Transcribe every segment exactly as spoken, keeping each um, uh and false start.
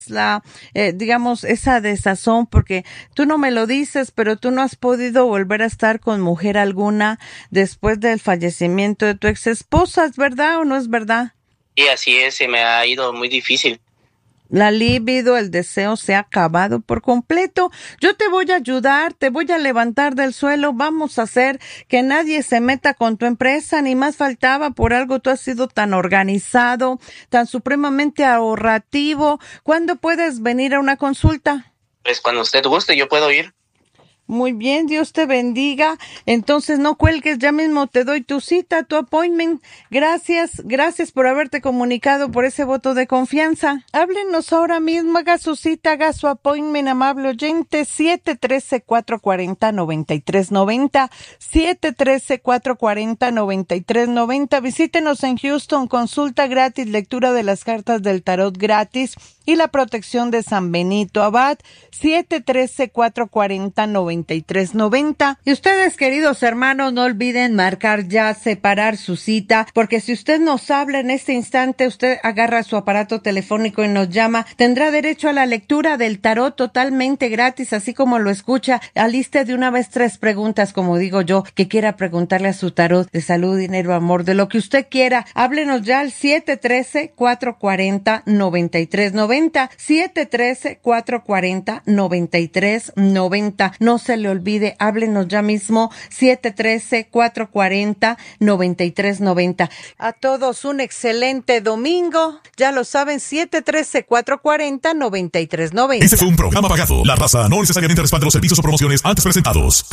la, eh, digamos, esa desazón, porque tú no me lo dices, pero tú no has podido volver a estar con mujer alguna después del fallecimiento de tu ex esposa, ¿es verdad o no es verdad? Sí, así es, se me ha ido muy difícil. La libido, el deseo se ha acabado por completo. Yo te voy a ayudar, te voy a levantar del suelo, vamos a hacer que nadie se meta con tu empresa, ni más faltaba, por algo tú has sido tan organizado, tan supremamente ahorrativo. ¿Cuándo puedes venir a una consulta? Pues cuando usted guste, yo puedo ir. Muy bien, Dios te bendiga. Entonces no cuelgues, ya mismo te doy tu cita, tu appointment. Gracias, gracias por haberte comunicado, por ese voto de confianza. Háblenos ahora mismo, haga su cita, haga su appointment, amable oyente, siete uno tres, cuatro cuatro cero, nueve tres nueve cero, siete uno tres, cuatro cuatro cero, nueve tres nueve cero. Visítenos en Houston, consulta gratis, lectura de las cartas del tarot gratis y la protección de San Benito Abad, siete uno tres, cuatro cuatro cero, nueve tres nueve cero. Y ustedes, queridos hermanos, no olviden marcar ya, separar su cita, porque si usted nos habla en este instante, usted agarra su aparato telefónico y nos llama, tendrá derecho a la lectura del tarot totalmente gratis, así como lo escucha. Aliste de una vez tres preguntas, como digo yo, que quiera preguntarle a su tarot de salud, dinero, amor, de lo que usted quiera. Háblenos ya al siete uno tres, cuatro cuatro cero, nueve tres nueve cero, siete uno tres, cuatro cuatro cero, nueve tres nueve cero. No se le olvide, háblenos ya mismo, siete uno tres, cuatro cuatro cero, nueve tres nueve cero. A todos un excelente domingo. Ya lo saben, siete uno tres, cuatro cuatro cero, nueve tres nueve cero. Este fue un programa pagado. La raza no necesariamente respalda los servicios o promociones antes presentados.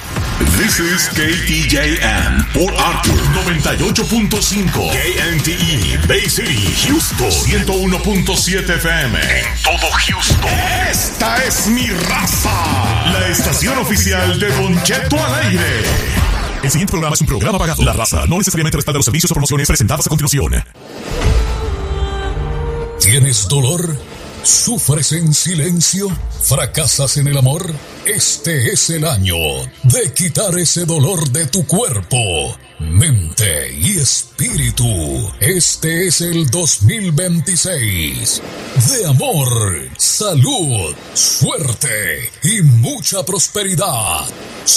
This is K T J M, Port Arthur noventa y ocho punto cinco, K N T E, Bay City, Houston ciento uno punto siete F M, en todo Houston. Esta es mi raza, la estación oficial de Don Cheto al aire. El siguiente programa es un programa pagado. La raza no necesariamente respalda los servicios o promociones presentadas a continuación. ¿Tienes dolor? ¿Sufres en silencio? ¿Fracasas en el amor? Este es el año de quitar ese dolor de tu cuerpo, mente y espíritu. Este es el dos mil veintiséis de amor, salud, suerte y mucha prosperidad.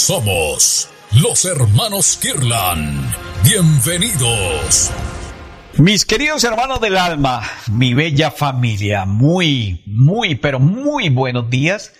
Somos los hermanos Kirlan. Bienvenidos. Mis queridos hermanos del alma, mi bella familia, muy, muy, pero muy buenos días.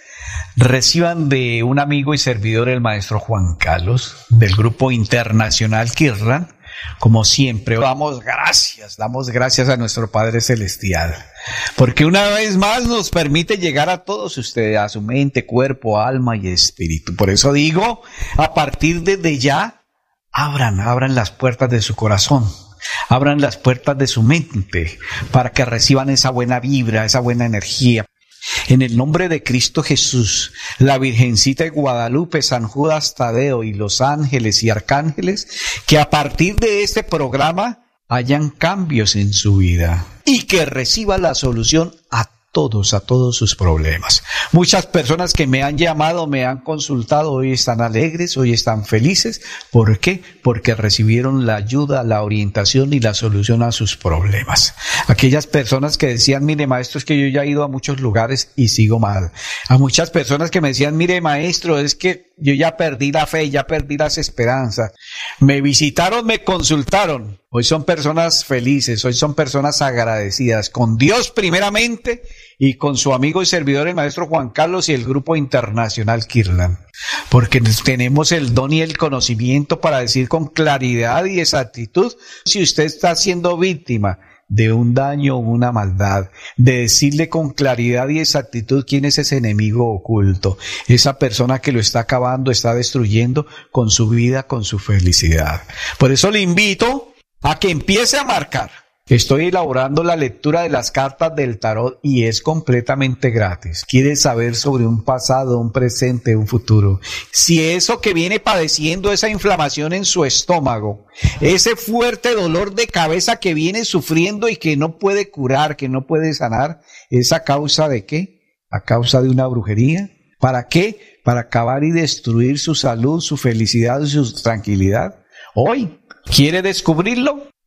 Reciban de un amigo y servidor, el maestro Juan Carlos, del grupo internacional Kirlan. Como siempre, damos gracias, damos gracias a nuestro Padre Celestial, porque una vez más nos permite llegar a todos ustedes, a su mente, cuerpo, alma y espíritu. Por eso digo, a partir de ya, abran, abran las puertas de su corazón. Abran las puertas de su mente para que reciban esa buena vibra, esa buena energía. En el nombre de Cristo Jesús, la Virgencita de Guadalupe, San Judas Tadeo y los ángeles y arcángeles, que a partir de este programa hayan cambios en su vida y que reciba la solución a todos, a todos sus problemas. Muchas personas que me han llamado, me han consultado, hoy están alegres, hoy están felices. ¿Por qué? Porque recibieron la ayuda, la orientación y la solución a sus problemas. Aquellas personas que decían, mire maestro, es que yo ya he ido a muchos lugares y sigo mal. A muchas personas que me decían, mire maestro, es que yo ya perdí la fe, ya perdí las esperanzas. Me visitaron, me consultaron. Hoy son personas felices, hoy son personas agradecidas con Dios primeramente y con su amigo y servidor el maestro Juan Carlos y el grupo internacional Kirlan. Porque tenemos el don y el conocimiento para decir con claridad y exactitud si usted está siendo víctima de un daño o una maldad, de decirle con claridad y exactitud quién es ese enemigo oculto, esa persona que lo está acabando, está destruyendo con su vida, con su felicidad. Por eso le invito a que empiece a marcar. Estoy elaborando la lectura de las cartas del tarot y es completamente gratis. ¿Quieres saber sobre un pasado, un presente, un futuro? Si eso que viene padeciendo, esa inflamación en su estómago, ese fuerte dolor de cabeza que viene sufriendo y que no puede curar, que no puede sanar, ¿es a causa de qué? ¿A causa de una brujería? ¿Para qué? Para acabar y destruir su salud, su felicidad y su tranquilidad. Hoy, ¿quiere descubrirlo?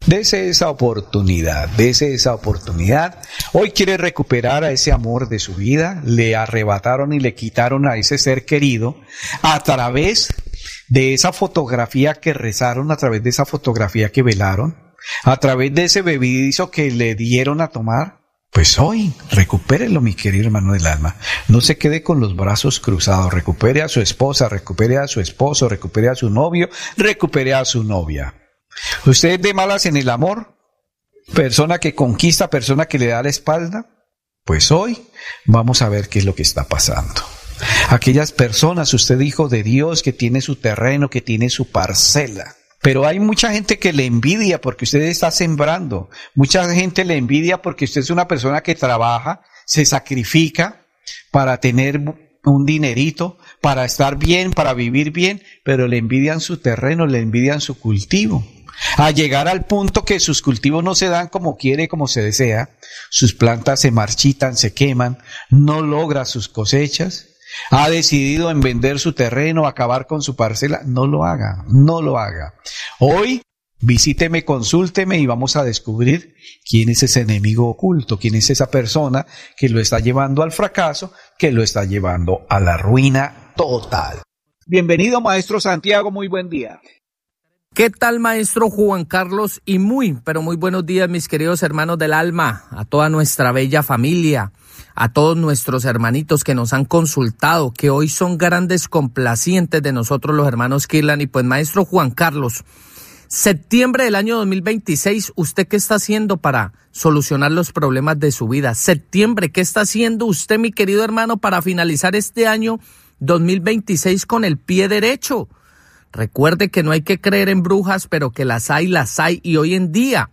Dese esa oportunidad, dese esa oportunidad. Hoy quiere recuperar a ese amor de su vida. Le arrebataron y le quitaron a ese ser querido a través de esa fotografía que rezaron, a través de esa fotografía que velaron, a través de ese bebedizo que le dieron a tomar. Pues hoy, recupérelo, mi querido hermano del alma. No se quede con los brazos cruzados. Recupere a su esposa, recupere a su esposo, recupere a su novio, recupere a su novia. ¿Usted es de malas en el amor? ¿Persona que conquista, persona que le da la espalda? Pues hoy vamos a ver qué es lo que está pasando. Aquellas personas, usted hijo de Dios, que tiene su terreno, que tiene su parcela. Pero hay mucha gente que le envidia porque usted está sembrando. Mucha gente le envidia porque usted es una persona que trabaja, se sacrifica para tener un dinerito, para estar bien, para vivir bien, pero le envidian su terreno, le envidian su cultivo. A llegar al punto que sus cultivos no se dan como quiere, como se desea, sus plantas se marchitan, se queman, no logra sus cosechas, ha decidido en vender su terreno, acabar con su parcela. No lo haga, no lo haga. Hoy visíteme, consúlteme y vamos a descubrir quién es ese enemigo oculto, quién es esa persona que lo está llevando al fracaso, que lo está llevando a la ruina total. Bienvenido, maestro Santiago, muy buen día. ¿Qué tal, maestro Juan Carlos? Y muy, pero muy buenos días, mis queridos hermanos del alma, a toda nuestra bella familia, a todos nuestros hermanitos que nos han consultado, que hoy son grandes complacientes de nosotros los hermanos Kirlan. Y pues, maestro Juan Carlos, septiembre del año dos mil veintiséis, ¿usted qué está haciendo para solucionar los problemas de su vida? Septiembre, ¿qué está haciendo usted, mi querido hermano, para finalizar este año dos mil veintiséis con el pie derecho? Recuerde que no hay que creer en brujas, pero que las hay, las hay. Y hoy en día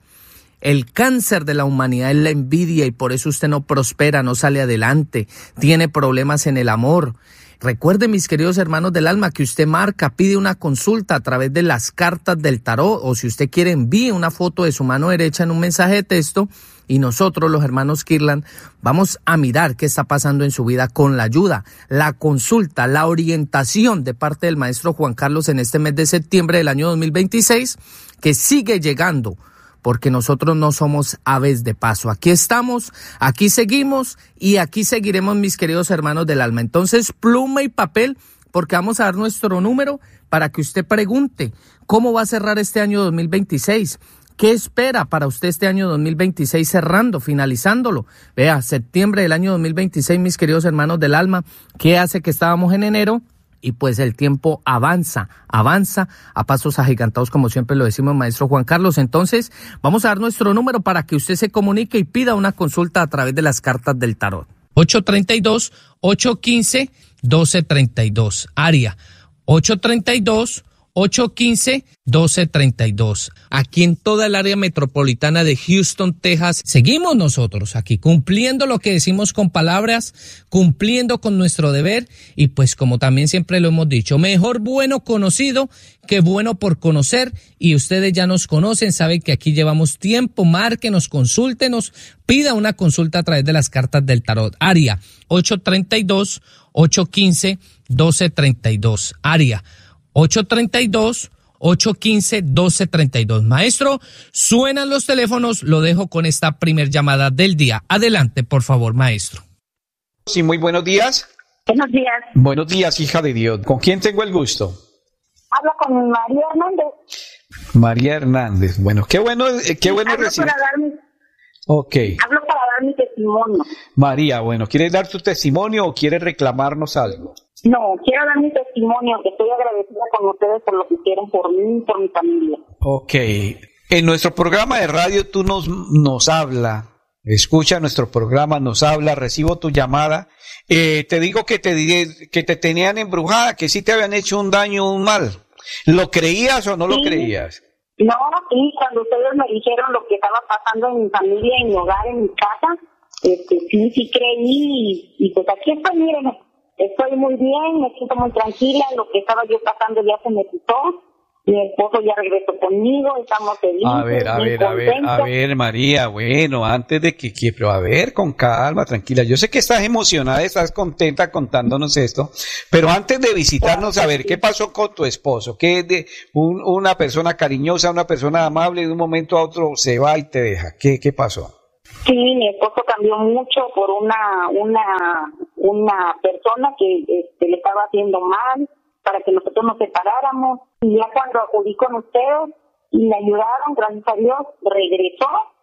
el cáncer de la humanidad es la envidia y por eso usted no prospera, no sale adelante, tiene problemas en el amor. Recuerde, mis queridos hermanos del alma, que usted marca, pide una consulta a través de las cartas del tarot, o si usted quiere envíe una foto de su mano derecha en un mensaje de texto y nosotros, los hermanos Kirlan, vamos a mirar qué está pasando en su vida con la ayuda, la consulta, la orientación de parte del maestro Juan Carlos en este mes de septiembre del año dos mil veintiséis, que sigue llegando, porque nosotros no somos aves de paso. Aquí estamos, aquí seguimos y aquí seguiremos, mis queridos hermanos del alma. Entonces, pluma y papel, porque vamos a dar nuestro número para que usted pregunte cómo va a cerrar este año dos mil veintiséis. ¿Qué espera para usted este año dos mil veintiséis cerrando, finalizándolo? Vea, septiembre del año dos mil veintiséis, mis queridos hermanos del alma, ¿qué hace que estábamos en enero? Y pues el tiempo avanza, avanza a pasos agigantados, como siempre lo decimos, maestro Juan Carlos. Entonces, vamos a dar nuestro número para que usted se comunique y pida una consulta a través de las cartas del tarot. ocho tres dos, ocho uno cinco, uno dos tres dos, área ocho tres dos, ocho uno cinco, uno dos tres dos. Aquí en toda el área metropolitana de Houston, Texas, seguimos nosotros aquí cumpliendo lo que decimos con palabras, cumpliendo con nuestro deber y pues como también siempre lo hemos dicho, mejor bueno conocido que bueno por conocer, y ustedes ya nos conocen, saben que aquí llevamos tiempo. Márquenos, consúltenos, pida una consulta a través de las cartas del tarot. Área ocho tres dos, ocho uno cinco, uno dos tres dos, área ocho tres dos, ocho uno cinco, uno dos tres dos. Maestro, suenan los teléfonos, lo dejo con esta primer llamada del día. Adelante, por favor, maestro. Sí, muy buenos días. Buenos días. Buenos días, hija de Dios. ¿Con quién tengo el gusto? Hablo con María Hernández. María Hernández. Bueno, qué bueno, qué bueno Hablo recibir. para dar mi, Ok. hablo para dar mi testimonio. María, bueno, ¿quieres dar tu testimonio o quieres reclamarnos algo? No, quiero dar mi testimonio, que estoy agradecida con ustedes por lo que hicieron por mí y por mi familia. Ok. En nuestro programa de radio tú nos, nos habla, escucha nuestro programa, nos habla, recibo tu llamada. Eh, te digo que te, que te tenían embrujada, que sí te habían hecho un daño, un mal. ¿Lo creías o no Sí. lo creías? No, sí, cuando ustedes me dijeron lo que estaba pasando en mi familia, en mi hogar, en mi casa, este, sí, sí creí, y, y pues aquí estoy, miren, estoy muy bien, me siento muy tranquila, lo que estaba yo pasando ya se me quitó, Mi esposo ya regresó conmigo, estamos felices. A ver, a ver, a ver, a ver, María, bueno, antes de que, que, pero a ver, con calma, tranquila. Yo sé que estás emocionada, estás contenta contándonos esto, pero antes de visitarnos, a ver, ¿qué pasó con tu esposo? ¿Qué es de un, una persona cariñosa, una persona amable, de un momento a otro se va y te deja? ¿Qué, qué pasó? Sí, mi esposo cambió mucho por una, una, una persona que este, le estaba haciendo mal, para que nosotros nos separáramos, y ya cuando acudí con ustedes y me ayudaron, gracias a Dios, regresó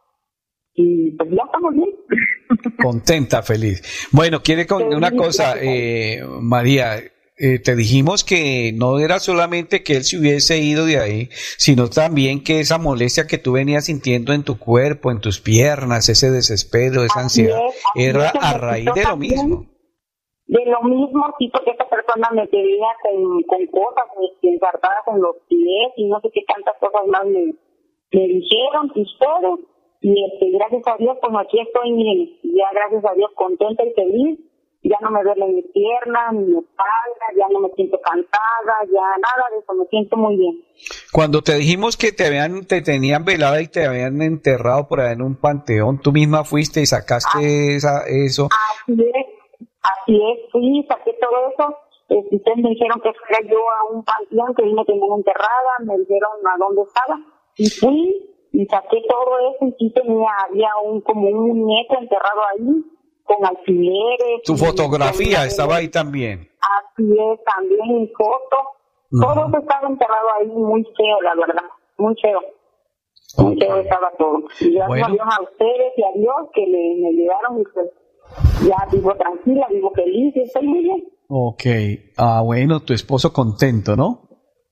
y pues ya estamos bien. Contenta, feliz. Bueno, quiere con una cosa, eh, María, eh, te dijimos que no era solamente que él se hubiese ido de ahí, sino también que esa molestia que tú venías sintiendo en tu cuerpo, en tus piernas, ese desespero, esa ansiedad, era a raíz de lo mismo. De lo mismo, sí, porque esta persona me pedía con, con cosas este, ensartadas en los pies y no sé qué tantas cosas más me, me dijeron ustedes. Y este, gracias a Dios, pues aquí estoy, miren, ya gracias a Dios contenta y feliz. Ya no me duelen mis piernas, ni mi espalda, ya no me siento cansada, ya nada de eso, me siento muy bien. Cuando te dijimos que te habían, te tenían velada y te habían enterrado por ahí en un panteón, tú misma fuiste y sacaste ah, esa, eso. Así es. Así es, sí, saqué todo eso. Eh, ustedes me dijeron que fuera yo a un panteón, que me tenían enterrada, me dijeron a dónde estaba, y fui y saqué todo eso, y sí tenía, había un como un muñeco enterrado ahí, con alfileres. Tu fotografía estaba ahí también. Así es, también mi foto. Uh-huh. Todo eso estaba enterrado ahí, muy feo, la verdad, muy feo. Muy okay. feo estaba todo. Y gracias bueno. a Dios a ustedes y a Dios que le, me ayudaron y pues ya vivo tranquila, vivo feliz y estoy muy bien. Ok, ah bueno, tu esposo contento, ¿no?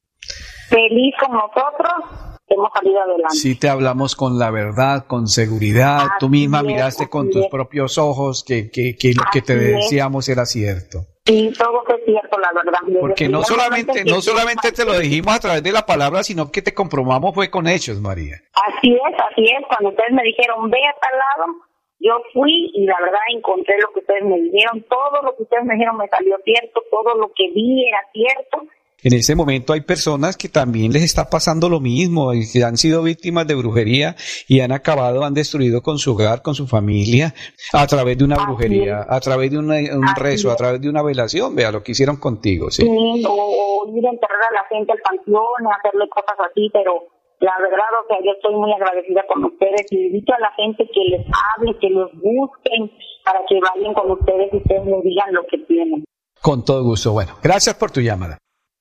Feliz con nosotros, hemos salido adelante. Sí, te hablamos con la verdad, con seguridad, así tú misma es, miraste con tus es. propios ojos que, que, que lo que te decíamos es. era cierto. Sí, todo es cierto, la verdad. Porque no solamente, no solamente te lo dijimos a través de la palabra, sino que te comprobamos fue con hechos, María. Así es, así es, cuando ustedes me dijeron, ve a tal lado, yo fui y la verdad encontré lo que ustedes me dijeron, todo lo que ustedes me dijeron me salió cierto, todo lo que vi era cierto. En ese momento hay personas que también les está pasando lo mismo, que han sido víctimas de brujería y han acabado, han destruido con su hogar, con su familia, a través de una Así brujería, es. a través de una, un Así rezo, es. a través de una velación, vea lo que hicieron contigo. Sí, sí o, o ir a enterrar a la gente al panteón, hacerle cosas así, pero la verdad, o sea, yo estoy muy agradecida con ustedes y invito a la gente que les hable, que los busquen para que vayan con ustedes y ustedes les digan lo que tienen. Con todo gusto. Bueno, gracias por tu llamada.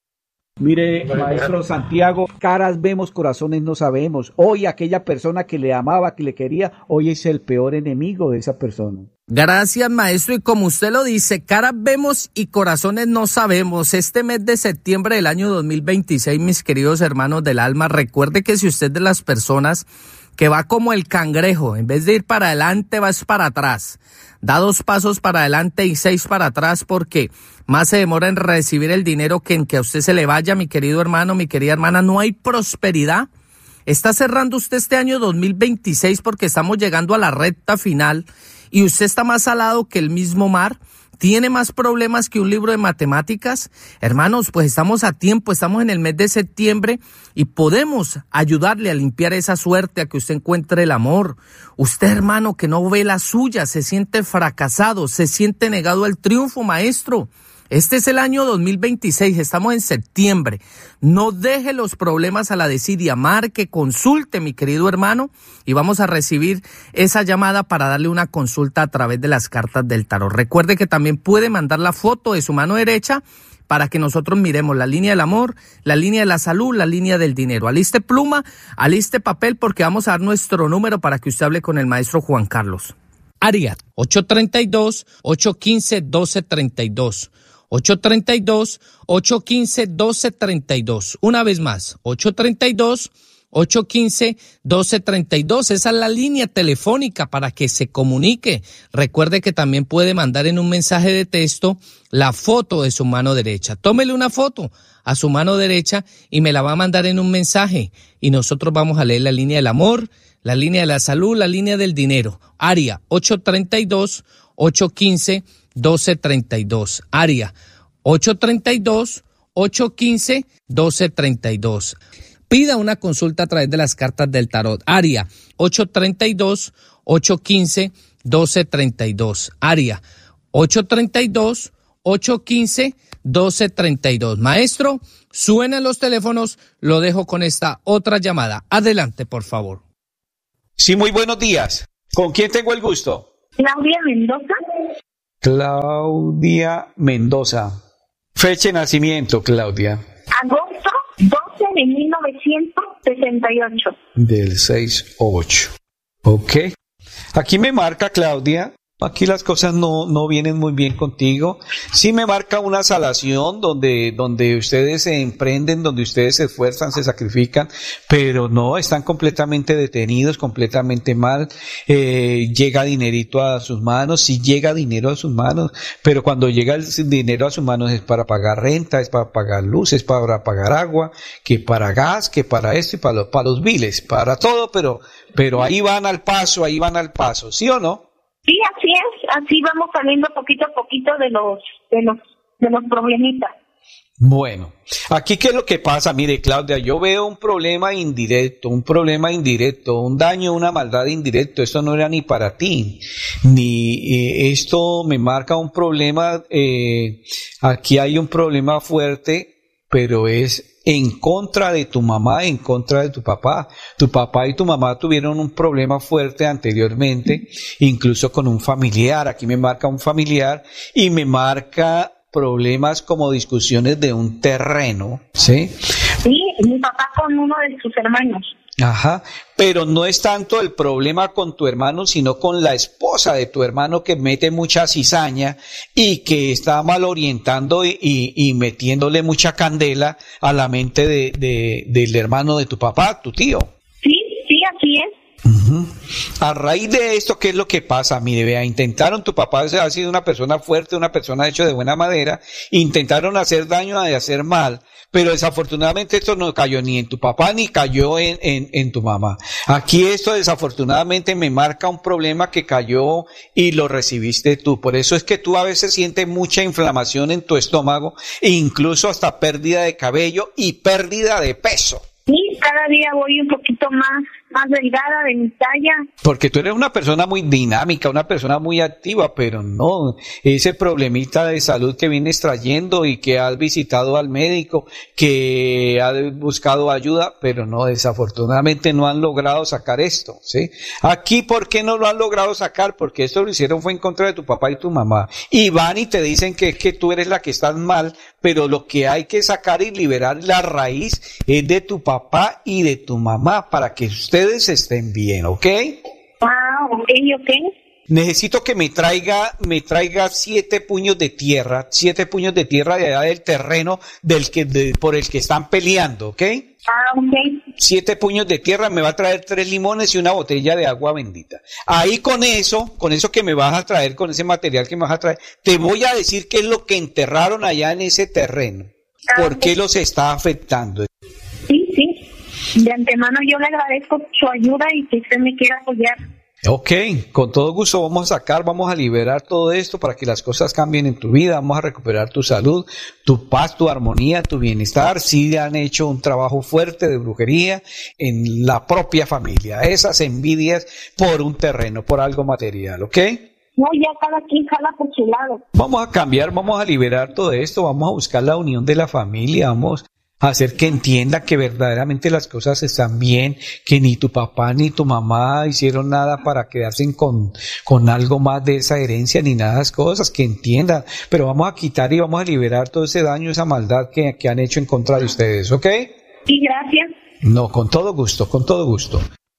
Mire, maestro Santiago, caras vemos, corazones no sabemos. Hoy aquella persona que le amaba, que le quería, hoy es el peor enemigo de esa persona. Gracias, maestro, y como usted lo dice, caras vemos y corazones no sabemos. Este mes de septiembre del año dos mil veintiséis, mis queridos hermanos del alma, recuerde que si usted es de las personas que va como el cangrejo, en vez de ir para adelante, vas para atrás. Da dos pasos para adelante y seis para atrás, porque más se demora en recibir el dinero que en que a usted se le vaya, mi querido hermano, mi querida hermana. No hay prosperidad. Está cerrando usted este año dos mil veintiséis porque estamos llegando a la recta final y usted está más salado que el mismo mar. ¿Tiene más problemas que un libro de matemáticas? Hermanos, pues estamos a tiempo, estamos en el mes de septiembre y podemos ayudarle a limpiar esa suerte, a que usted encuentre el amor. Usted, hermano, que no ve la suya, se siente fracasado, se siente negado al triunfo, maestro. Este es el año dos mil veintiséis, estamos en septiembre. No deje los problemas a la desidia, marque, consulte, mi querido hermano, y vamos a recibir esa llamada para darle una consulta a través de las cartas del tarot. Recuerde que también puede mandar la foto de su mano derecha para que nosotros miremos la línea del amor, la línea de la salud, la línea del dinero. Aliste pluma, aliste papel, porque vamos a dar nuestro número para que usted hable con el maestro Juan Carlos. Área ocho tres dos, ocho uno cinco, uno dos tres dos. ocho tres dos, ocho uno cinco, uno dos tres dos. Una vez más, ocho tres dos, ocho uno cinco, uno dos tres dos. Esa es la línea telefónica para que se comunique. Recuerde que también puede mandar en un mensaje de texto la foto de su mano derecha. Tómele una foto a su mano derecha y me la va a mandar en un mensaje. Y nosotros vamos a leer la línea del amor, la línea de la salud, la línea del dinero. Área ocho tres dos, ocho uno cinco, uno dos tres dos. Área ocho tres dos, ocho uno cinco, uno dos tres dos. Pida una consulta a través de las cartas del tarot. Área ocho tres dos, ocho uno cinco, uno dos tres dos. Área ocho tres dos, ocho uno cinco, uno dos tres dos. Maestro, suenan los teléfonos, lo dejo con esta otra llamada. Adelante, por favor. Sí, muy buenos días. ¿Con quién tengo el gusto? Claudia Mendoza. Claudia Mendoza. Fecha de nacimiento, Claudia. Agosto doce de mil novecientos sesenta y ocho. Del seis ocho. Ok. Aquí me marca, Claudia, aquí las cosas no, no vienen muy bien contigo. Sí me marca una salación donde, donde ustedes se emprenden, donde ustedes se esfuerzan, se sacrifican, pero no, están completamente detenidos, completamente mal. Eh, llega dinerito a sus manos, sí llega dinero a sus manos, pero cuando llega el dinero a sus manos es para pagar renta, es para pagar luz, es para pagar agua, que para gas, que para esto y para los, para los biles, para todo, pero, pero ahí van al paso, ahí van al paso, ¿sí o no? Sí, así es, así vamos saliendo poquito a poquito de los, de los, de los problemitas. Bueno, aquí qué es lo que pasa, mire, Claudia, yo veo un problema indirecto, un problema indirecto, un daño, una maldad indirecto, esto no era ni para ti, ni eh, esto me marca un problema, eh, aquí hay un problema fuerte, pero es en contra de tu mamá, en contra de tu papá. Tu papá y tu mamá tuvieron un problema fuerte anteriormente, incluso con un familiar. Aquí me marca un familiar y me marca problemas como discusiones de un terreno, ¿sí? Sí, mi papá con uno de sus hermanos. Ajá, pero no es tanto el problema con tu hermano, sino con la esposa de tu hermano que mete mucha cizaña y que está mal orientando y, y, y metiéndole mucha candela a la mente de, de, del hermano de tu papá, tu tío. Sí, sí, así es. Uh-huh. A raíz de esto, ¿qué es lo que pasa? Mire, vea, intentaron, tu papá ha sido una persona fuerte, una persona hecha de buena madera, intentaron hacer daño, de hacer mal, pero desafortunadamente esto no cayó ni en tu papá ni cayó en, en, en tu mamá. Aquí esto desafortunadamente me marca un problema que cayó y lo recibiste tú. Por eso es que tú a veces sientes mucha inflamación en tu estómago e incluso hasta pérdida de cabello y pérdida de peso. Sí, cada día voy un poquito más, más delgada de mi talla. Porque tú eres una persona muy dinámica, una persona muy activa, pero no, ese problemita de salud que vienes trayendo y que has visitado al médico, que has buscado ayuda, pero no, desafortunadamente no han logrado sacar esto, ¿sí? Aquí, ¿por qué no lo han logrado sacar? Porque esto lo hicieron fue en contra de tu papá y tu mamá. Y van y te dicen que, que tú eres la que estás mal, pero lo que hay que sacar y liberar la raíz es de tu papá y de tu mamá para que ustedes estén bien, ¿ok? Ah, ok, ok. Necesito que me traiga, me traiga siete puños de tierra, siete puños de tierra de allá del terreno del que, de, por el que están peleando, ¿ok? Ah, ok. Siete puños de tierra, me va a traer tres limones y una botella de agua bendita. Ahí con eso, con eso que me vas a traer, con ese material que me vas a traer, te voy a decir qué es lo que enterraron allá en ese terreno. Ah, ¿Por qué okay. los está afectando? Sí, sí. De antemano yo le agradezco su ayuda y que usted me quiera apoyar. Ok, con todo gusto vamos a sacar, vamos a liberar todo esto para que las cosas cambien en tu vida, vamos a recuperar tu salud, tu paz, tu armonía, tu bienestar. Sí han hecho un trabajo fuerte de brujería en la propia familia, esas envidias por un terreno, por algo material, ¿ok? No, ya cada quien jala por su lado. Vamos a cambiar, vamos a liberar todo esto, vamos a buscar la unión de la familia, vamos a hacer que entienda que verdaderamente las cosas están bien, que ni tu papá ni tu mamá hicieron nada para quedarse con, con algo más de esa herencia, ni nada de esas cosas, que entiendan. Pero vamos a quitar y vamos a liberar todo ese daño, esa maldad que, que han hecho en contra de ustedes, ¿ok? Sí, gracias. No, con todo gusto, con todo gusto.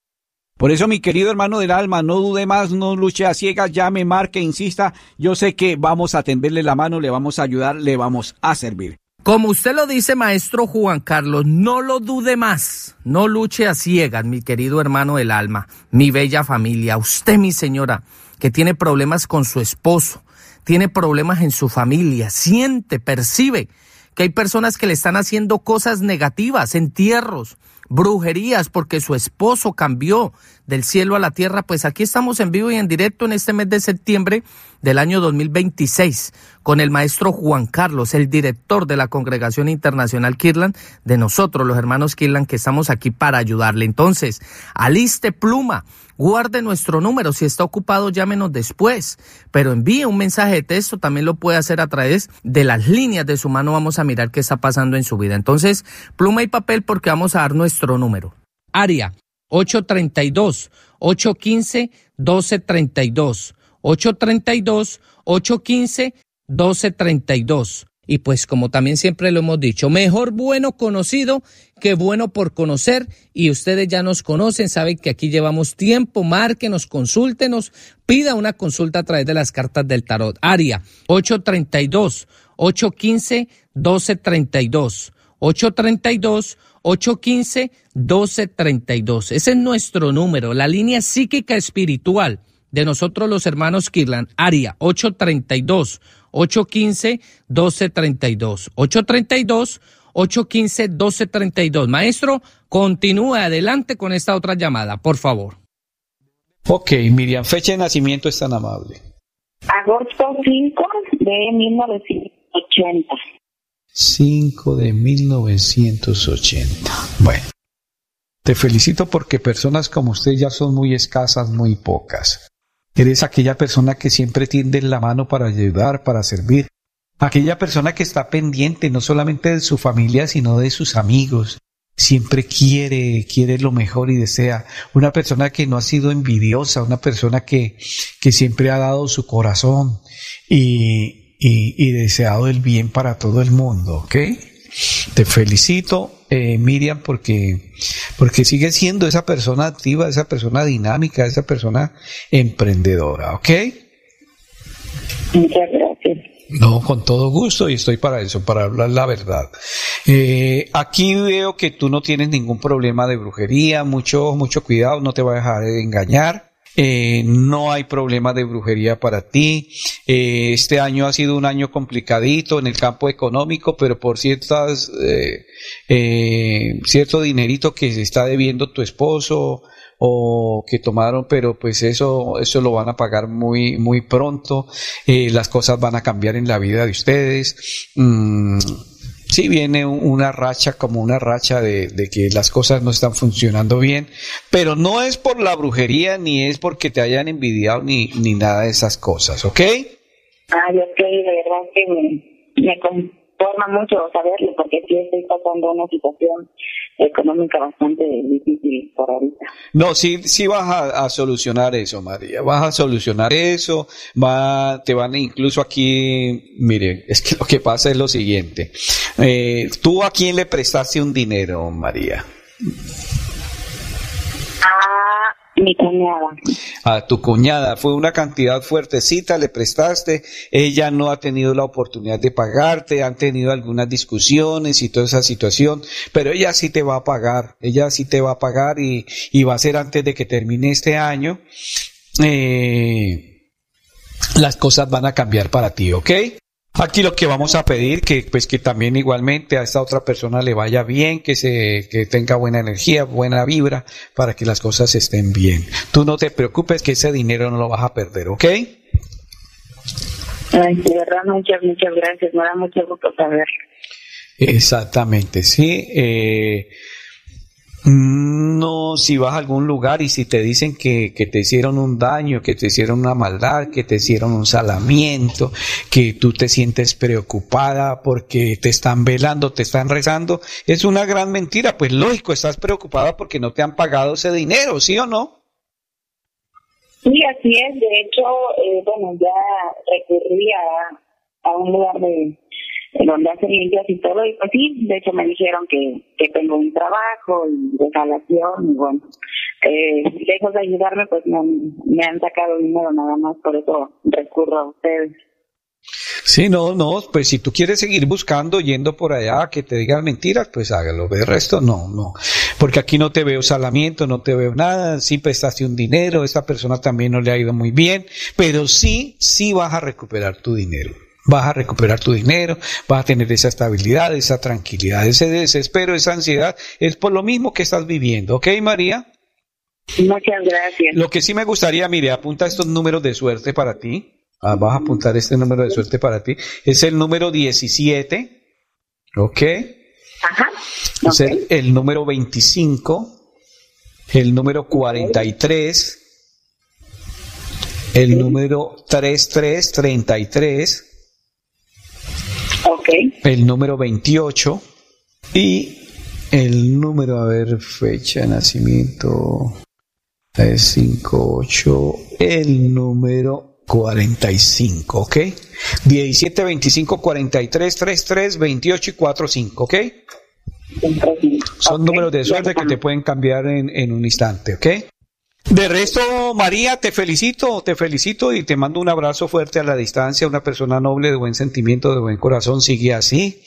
Por eso, mi querido hermano del alma, no dude más, no luche a ciegas, llame, marque, insista. Yo sé que vamos a tenderle la mano, le vamos a ayudar, le vamos a servir. Como usted lo dice, maestro Juan Carlos, no lo dude más, no luche a ciegas, mi querido hermano del alma, mi bella familia, usted, mi señora, que tiene problemas con su esposo, tiene problemas en su familia, siente, percibe que hay personas que le están haciendo cosas negativas, entierros, brujerías, porque su esposo cambió del cielo a la tierra, pues aquí estamos en vivo y en directo en este mes de septiembre del año dos mil veintiséis con el maestro Juan Carlos, el director de la Congregación Internacional Kirtland, de nosotros los hermanos Kirtland, que estamos aquí para ayudarle. Entonces, aliste pluma, guarde nuestro número, si está ocupado llámenos después, pero envíe un mensaje de texto, también lo puede hacer a través de las líneas de su mano, vamos a mirar qué está pasando en su vida. Entonces, pluma y papel porque vamos a dar nuestro número. Área ocho tres dos, ocho uno cinco, uno dos tres dos, ocho tres dos, ocho uno cinco, uno dos tres dos. Y pues como también siempre lo hemos dicho, mejor bueno conocido que bueno por conocer, y ustedes ya nos conocen, saben que aquí llevamos tiempo. Márquenos, consúltenos, pida una consulta a través de las cartas del tarot. Área ocho tres dos, ocho uno cinco, uno dos tres dos, ocho tres dos, ocho uno cinco, uno dos tres dos. Ese es nuestro número, la línea psíquica espiritual de nosotros los hermanos Kirtland. Área ocho tres dos, ocho uno cinco, uno dos tres dos, ocho tres dos, ocho uno cinco, uno dos tres dos. Maestro, continúe adelante con esta otra llamada, por favor. Ok, Miriam, fecha de nacimiento es tan amable. Agosto cinco de mil novecientos ochenta. cinco de mil novecientos ochenta. Bueno, te felicito porque personas como usted ya son muy escasas, muy pocas. Eres aquella persona que siempre tiende la mano para ayudar, para servir. Aquella persona que está pendiente no solamente de su familia, sino de sus amigos. Siempre quiere, quiere lo mejor y desea. Una persona que no ha sido envidiosa, una persona que, que siempre ha dado su corazón y, y, y deseado el bien para todo el mundo, ¿ok? Te felicito, eh, Miriam, porque, porque sigues siendo esa persona activa, esa persona dinámica, esa persona emprendedora, ¿ok? Muchas gracias. No, con todo gusto, y estoy para eso, para hablar la verdad. Eh, aquí veo que tú no tienes ningún problema de brujería, mucho, mucho cuidado, no te va a dejar de engañar. Eh, no hay problema de brujería para ti. Eh, este año ha sido un año complicadito en el campo económico, pero por ciertas, eh, eh, cierto dinerito que se está debiendo tu esposo o que tomaron, pero pues eso, eso lo van a pagar muy, muy pronto. Eh, las cosas van a cambiar en la vida de ustedes. Mm. Sí viene una racha, como una racha de, de que las cosas no están funcionando bien, pero no es por la brujería, ni es porque te hayan envidiado, ni, ni nada de esas cosas, ¿ok? Ay, ok, de verdad que me, me conforma mucho saberlo, porque sí estoy pasando una situación económica bastante difícil por ahorita. No, sí, sí vas a, a solucionar eso, María, vas a solucionar eso, va, te van incluso aquí, mire, es que lo que pasa es lo siguiente, eh, ¿tú a quién le prestaste un dinero, María? A mi cuñada. A tu cuñada, fue una cantidad fuertecita, le prestaste, ella no ha tenido la oportunidad de pagarte, han tenido algunas discusiones y toda esa situación, pero ella sí te va a pagar, ella sí te va a pagar y, y va a ser antes de que termine este año. Eh, las cosas van a cambiar para ti, ¿ok? Aquí lo que vamos a pedir que pues que también igualmente a esta otra persona le vaya bien, que se que tenga buena energía, buena vibra para que las cosas estén bien. Tú no te preocupes que ese dinero no lo vas a perder, ¿ok? Ay, de verdad, muchas, muchas gracias. Me da mucho gusto saber. Exactamente, sí. Eh, no, si vas a algún lugar y si te dicen que, que te hicieron un daño, que te hicieron una maldad, que te hicieron un salamiento, que tú te sientes preocupada porque te están velando, te están rezando, es una gran mentira. Pues lógico, estás preocupada porque no te han pagado ese dinero, ¿sí o no? Sí, así es. De hecho, eh, bueno, ya recurrí a, a un lugar de donde hacen limpias y todo, y pues sí, de hecho me dijeron que, que tengo un trabajo y de jalación, y bueno, eh, lejos de ayudarme, pues me han, me han sacado dinero nada más, por eso recurro a ustedes. Sí, no, no, pues si tú quieres seguir buscando, yendo por allá, que te digan mentiras, pues hágalo, de resto no, no, porque aquí no te veo salamiento, no te veo nada, sí prestaste un dinero, esta persona también no le ha ido muy bien, pero sí, sí vas a recuperar tu dinero. Vas a recuperar tu dinero, vas a tener esa estabilidad, esa tranquilidad, ese desespero, esa ansiedad, es por lo mismo que estás viviendo, ¿ok, María? Muchas gracias. Lo que sí me gustaría, mire, apunta estos números de suerte para ti. Ah, vas a apuntar este número de suerte para ti. Es el número diecisiete. ¿Ok? Ajá. Es Okay. el, el número veinticinco. El número cuarenta y tres. El número treinta y tres treinta y tres. Ok. El número veintiocho. Y el número, a ver, fecha de nacimiento. Es cinco ocho. El número cuarenta y cinco, ¿ok? diecisiete, veinticinco, cuarenta y tres, treinta y tres, veintiocho y cuarenta y cinco, ¿ok? Son okay. números de suerte que te pueden cambiar en, en un instante, ¿ok? De resto, María, te felicito, te felicito y te mando un abrazo fuerte a la distancia, una persona noble, de buen sentimiento, de buen corazón, sigue así.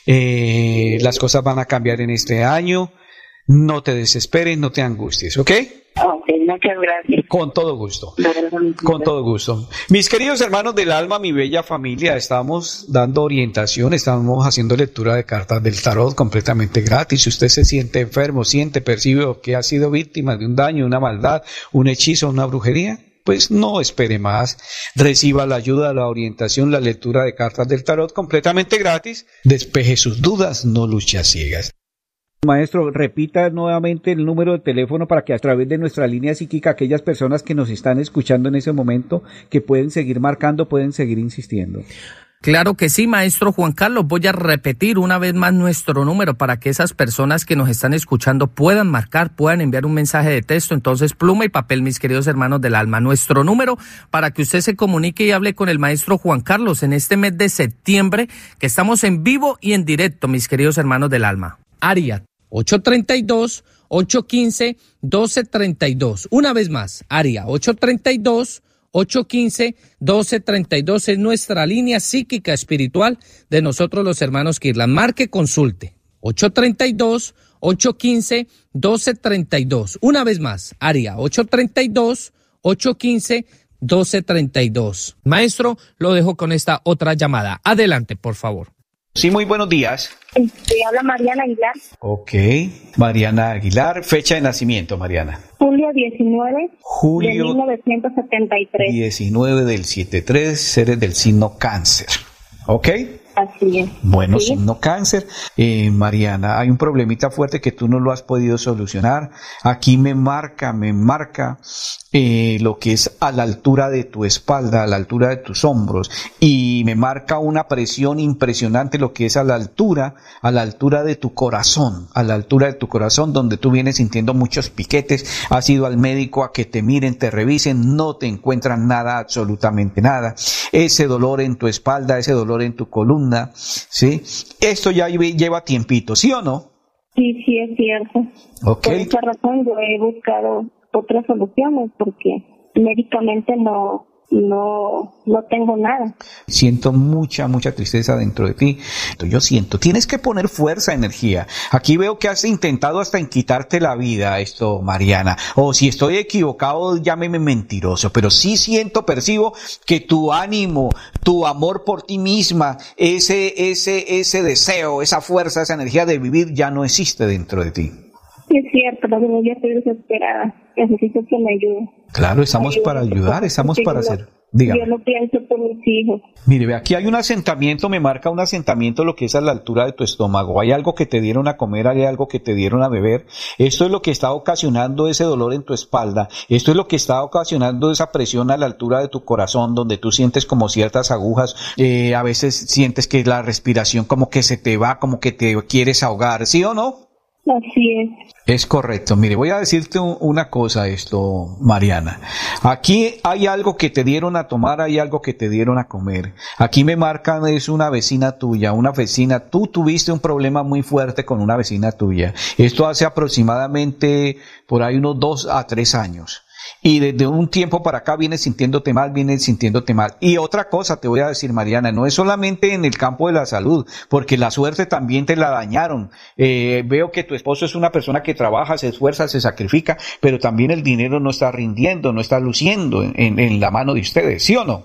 Eh, las cosas van a cambiar en este año, no te desesperes, no te angusties, ¿ok? Ok, muchas gracias. Con todo gusto. Con todo gusto. Mis queridos hermanos del alma, mi bella familia, estamos dando orientación, estamos haciendo lectura de cartas del tarot completamente gratis. Si usted se siente enfermo, siente, percibe que ha sido víctima de un daño, una maldad, un hechizo, una brujería, pues no espere más. Reciba la ayuda, la orientación, la lectura de cartas del tarot completamente gratis. Despeje sus dudas, no luche a ciegas. Maestro, repita nuevamente el número de teléfono para que a través de nuestra línea psíquica aquellas personas que nos están escuchando en ese momento, que pueden seguir marcando, pueden seguir insistiendo. Claro que sí, maestro Juan Carlos. Voy a repetir una vez más nuestro número para que esas personas que nos están escuchando puedan marcar, puedan enviar un mensaje de texto. Entonces, pluma y papel, mis queridos hermanos del alma. Nuestro número para que usted se comunique y hable con el maestro Juan Carlos en este mes de septiembre, que estamos en vivo y en directo, mis queridos hermanos del alma. Área ocho tres dos, ocho uno cinco, uno dos tres dos. Una vez más, área ocho tres dos, ocho uno cinco, uno dos tres dos es nuestra línea psíquica espiritual de nosotros los hermanos Kirlan. Marque, consulte. ocho tres dos, ocho uno cinco, uno dos tres dos. Una vez más, área ocho tres dos, ocho uno cinco, uno dos tres dos. Maestro, lo dejo con esta otra llamada. Adelante, por favor. Sí, muy buenos días. Te habla Mariana Aguilar. Ok, Mariana Aguilar, fecha de nacimiento, Mariana. Julio diecinueve Julio de mil novecientos setenta y tres. diecinueve del setenta y tres, seres del signo Cáncer. ¿Ok? Así es. Bueno, ¿Sí? signo Cáncer. Eh, Mariana, hay un problemita fuerte que tú no lo has podido solucionar. Aquí me marca, me marca eh, lo que es a la altura de tu espalda, a la altura de tus hombros, y me marca una presión impresionante lo que es a la altura, a la altura de tu corazón, a la altura de tu corazón, donde tú vienes sintiendo muchos piquetes. Has ido al médico a que te miren, te revisen, no te encuentran nada, absolutamente nada. Ese dolor en tu espalda, ese dolor en tu columna, ¿sí? Esto ya lleva tiempito, ¿sí o no? Sí, sí, es cierto. Okay. Por esa razón yo he buscado otras soluciones porque médicamente no, no, no tengo nada. Siento mucha, mucha tristeza dentro de ti. Yo siento, tienes que poner fuerza, energía. Aquí veo que has intentado hasta en quitarte la vida, esto, Mariana. O si estoy equivocado, llámeme mentiroso, pero sí siento, percibo que tu ánimo, tu amor por ti misma, ese, ese, ese deseo, esa fuerza, esa energía de vivir ya no existe dentro de ti. Sí, es cierto, pero yo ya estoy desesperada. Necesito que me ayude. Claro, estamos Ayude, para ayudar, estamos para yo hacer. Dígame. Yo lo pienso por mis hijos. Mire, ve, aquí hay un asentamiento, me marca un asentamiento lo que es a la altura de tu estómago. Hay algo que te dieron a comer, hay algo que te dieron a beber. Esto es lo que está ocasionando ese dolor en tu espalda. Esto es lo que está ocasionando esa presión a la altura de tu corazón, donde tú sientes como ciertas agujas. Eh, a veces sientes que la respiración como que se te va, como que te quieres ahogar, ¿sí o no? Así es. Es correcto. Mire, voy a decirte una cosa esto, Mariana. Aquí hay algo que te dieron a tomar, hay algo que te dieron a comer. Aquí me marcan, es una vecina tuya, una vecina. Tú tuviste un problema muy fuerte con una vecina tuya. Esto hace aproximadamente por ahí unos dos a tres años. Y desde un tiempo para acá vienes sintiéndote mal, vienes sintiéndote mal. Y otra cosa te voy a decir, Mariana, no es solamente en el campo de la salud, porque la suerte también te la dañaron. Eh, veo que tu esposo es una persona que trabaja, se esfuerza, se sacrifica, pero también el dinero no está rindiendo, no está luciendo en, en, en la mano de ustedes, ¿sí o no?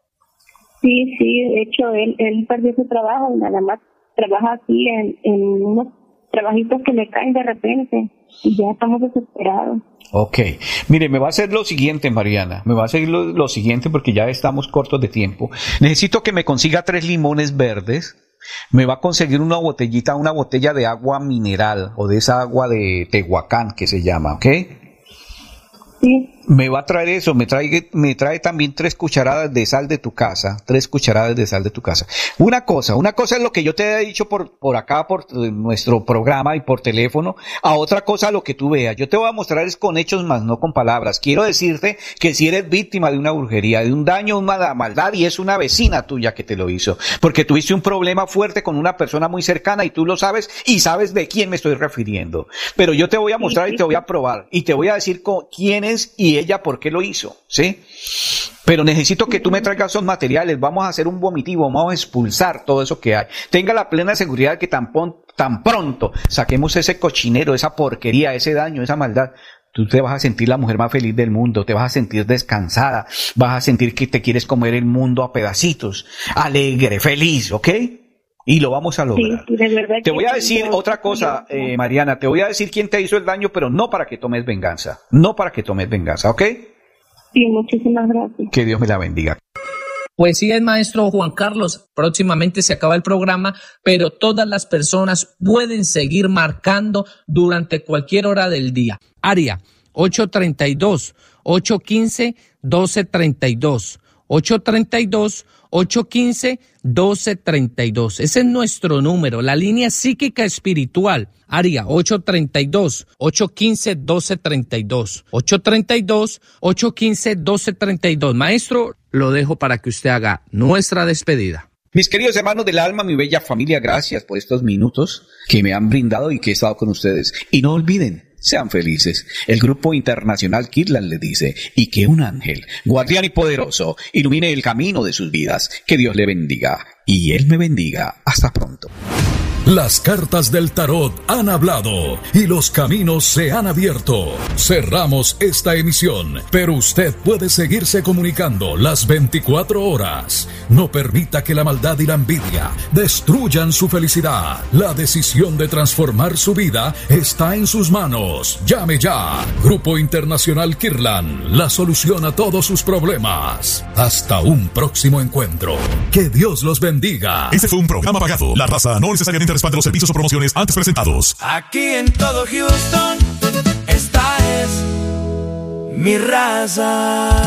Sí, sí, de hecho él, él perdió su trabajo y nada más trabaja aquí en, en unos trabajitos que le caen de repente y ya estamos desesperados. Ok, mire, me va a hacer lo siguiente, Mariana, me va a hacer lo, lo siguiente porque ya estamos cortos de tiempo. Necesito que me consiga tres limones verdes, me va a conseguir una botellita, una botella de agua mineral o de esa agua de Tehuacán que se llama, ¿ok? Sí. Me va a traer eso, me trae, me trae también tres cucharadas de sal de tu casa, tres cucharadas de sal de tu casa. Una cosa, una cosa es lo que yo te he dicho por, por acá, por nuestro programa y por teléfono, a otra cosa lo que tú veas. Yo te voy a mostrar es con hechos más no con palabras. Quiero decirte que si eres víctima de una brujería, de un daño, una maldad, y es una vecina tuya que te lo hizo, porque tuviste un problema fuerte con una persona muy cercana y tú lo sabes y sabes de quién me estoy refiriendo. Pero yo te voy a mostrar y te voy a probar y te voy a decir con quién es y ella por qué lo hizo, ¿sí? Pero necesito que tú me traigas esos materiales, vamos a hacer un vomitivo, vamos a expulsar todo eso que hay. Tenga la plena seguridad que tan, tan pronto saquemos ese cochinero, esa porquería, ese daño, esa maldad, tú te vas a sentir la mujer más feliz del mundo, te vas a sentir descansada, vas a sentir que te quieres comer el mundo a pedacitos, alegre, feliz, ¿ok? Y lo vamos a lograr. Sí, de verdad te voy a sí, decir yo, otra cosa, eh, Mariana, te voy a decir quién te hizo el daño, pero no para que tomes venganza, no para que tomes venganza, ¿ok? Sí, muchísimas gracias. Que Dios me la bendiga. Pues sí, es maestro Juan Carlos, próximamente se acaba el programa, pero todas las personas pueden seguir marcando durante cualquier hora del día. Área ocho treinta y dos, ocho quince, doce treinta y dos, ocho treinta y dos, ocho quince, doce treinta y dos. Ese es nuestro número, la línea psíquica espiritual. Área ocho treinta y dos, ocho quince, doce treinta y dos. ocho treinta y dos, ocho quince, doce treinta y dos. Maestro, lo dejo para que usted haga nuestra despedida. Mis queridos hermanos del alma, mi bella familia, gracias por estos minutos que me han brindado y que he estado con ustedes. Y no olviden, sean felices. El Grupo Internacional Kirtland le dice, y que un ángel, guardián y poderoso, ilumine el camino de sus vidas. Que Dios le bendiga y Él me bendiga. Hasta pronto. Las cartas del tarot han hablado y los caminos se han abierto. Cerramos esta emisión, pero usted puede seguirse comunicando las veinticuatro horas. No permita que la maldad y la envidia destruyan su felicidad. La decisión de transformar su vida está en sus manos. Llame ya. Grupo Internacional Kirtland, la solución a todos sus problemas. Hasta un próximo encuentro. Que Dios los bendiga. Este fue un programa pagado. La raza no necesariamente respalda los servicios o promociones antes presentados. Aquí en todo Houston, esta es mi raza.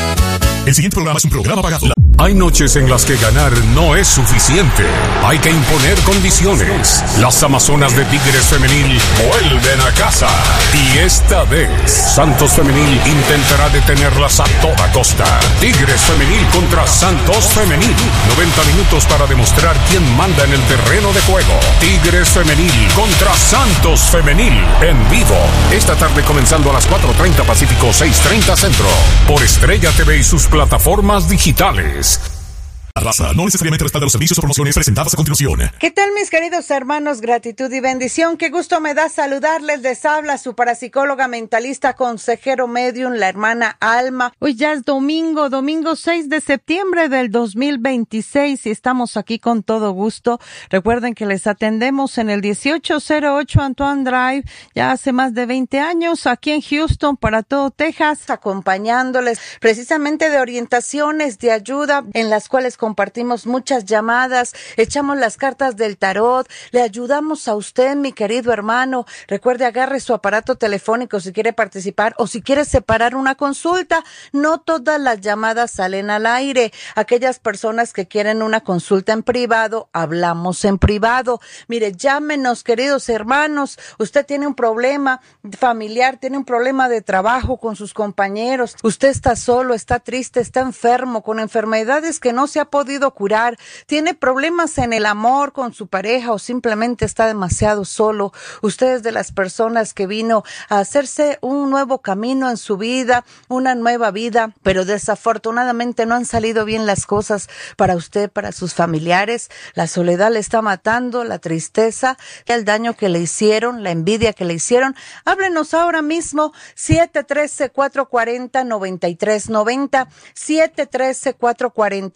El siguiente programa es un programa pagado. Hay noches en las que ganar no es suficiente. Hay que imponer condiciones. Las Amazonas de Tigres Femenil vuelven a casa. Y esta vez, Santos Femenil intentará detenerlas a toda costa. Tigres Femenil contra Santos Femenil. noventa minutos para demostrar quién manda en el terreno de juego. Tigres Femenil contra Santos Femenil. En vivo. Esta tarde comenzando a las cuatro treinta Pacífico, seis treinta Centro. Por Estrella T V y sus plataformas digitales. La raza no necesariamente respalda los servicios o promociones presentadas a continuación. ¿Qué tal, mis queridos hermanos? Gratitud y bendición. Qué gusto me da saludarles. Les habla su parapsicóloga mentalista, consejero medium, la hermana Alma. Hoy ya es domingo, domingo seis de septiembre del dos mil veintiséis y estamos aquí con todo gusto. Recuerden que les atendemos en el dieciocho cero ocho Antoine Drive ya hace más de veinte años aquí en Houston para todo Texas, acompañándoles precisamente de orientaciones, de ayuda en las cuales compartimos muchas llamadas, echamos las cartas del tarot, le ayudamos a usted, mi querido hermano. Recuerde, agarre su aparato telefónico si quiere participar o si quiere separar una consulta. No todas las llamadas salen al aire. Aquellas personas que quieren una consulta en privado, hablamos en privado. Mire, llámenos, queridos hermanos. Usted tiene un problema familiar, tiene un problema de trabajo con sus compañeros. Usted está solo, está triste, está enfermo, con enfermedades que no se ha podido curar, tiene problemas en el amor con su pareja o simplemente está demasiado solo. Usted es de las personas que vino a hacerse un nuevo camino en su vida, una nueva vida, pero desafortunadamente no han salido bien las cosas para usted, para sus familiares. La soledad le está matando, la tristeza, el daño que le hicieron, la envidia que le hicieron. Háblenos ahora mismo, siete uno tres, cuatro cuatro cero, nueve tres nueve cero, siete uno tres, cuatro cuatro cero, nueve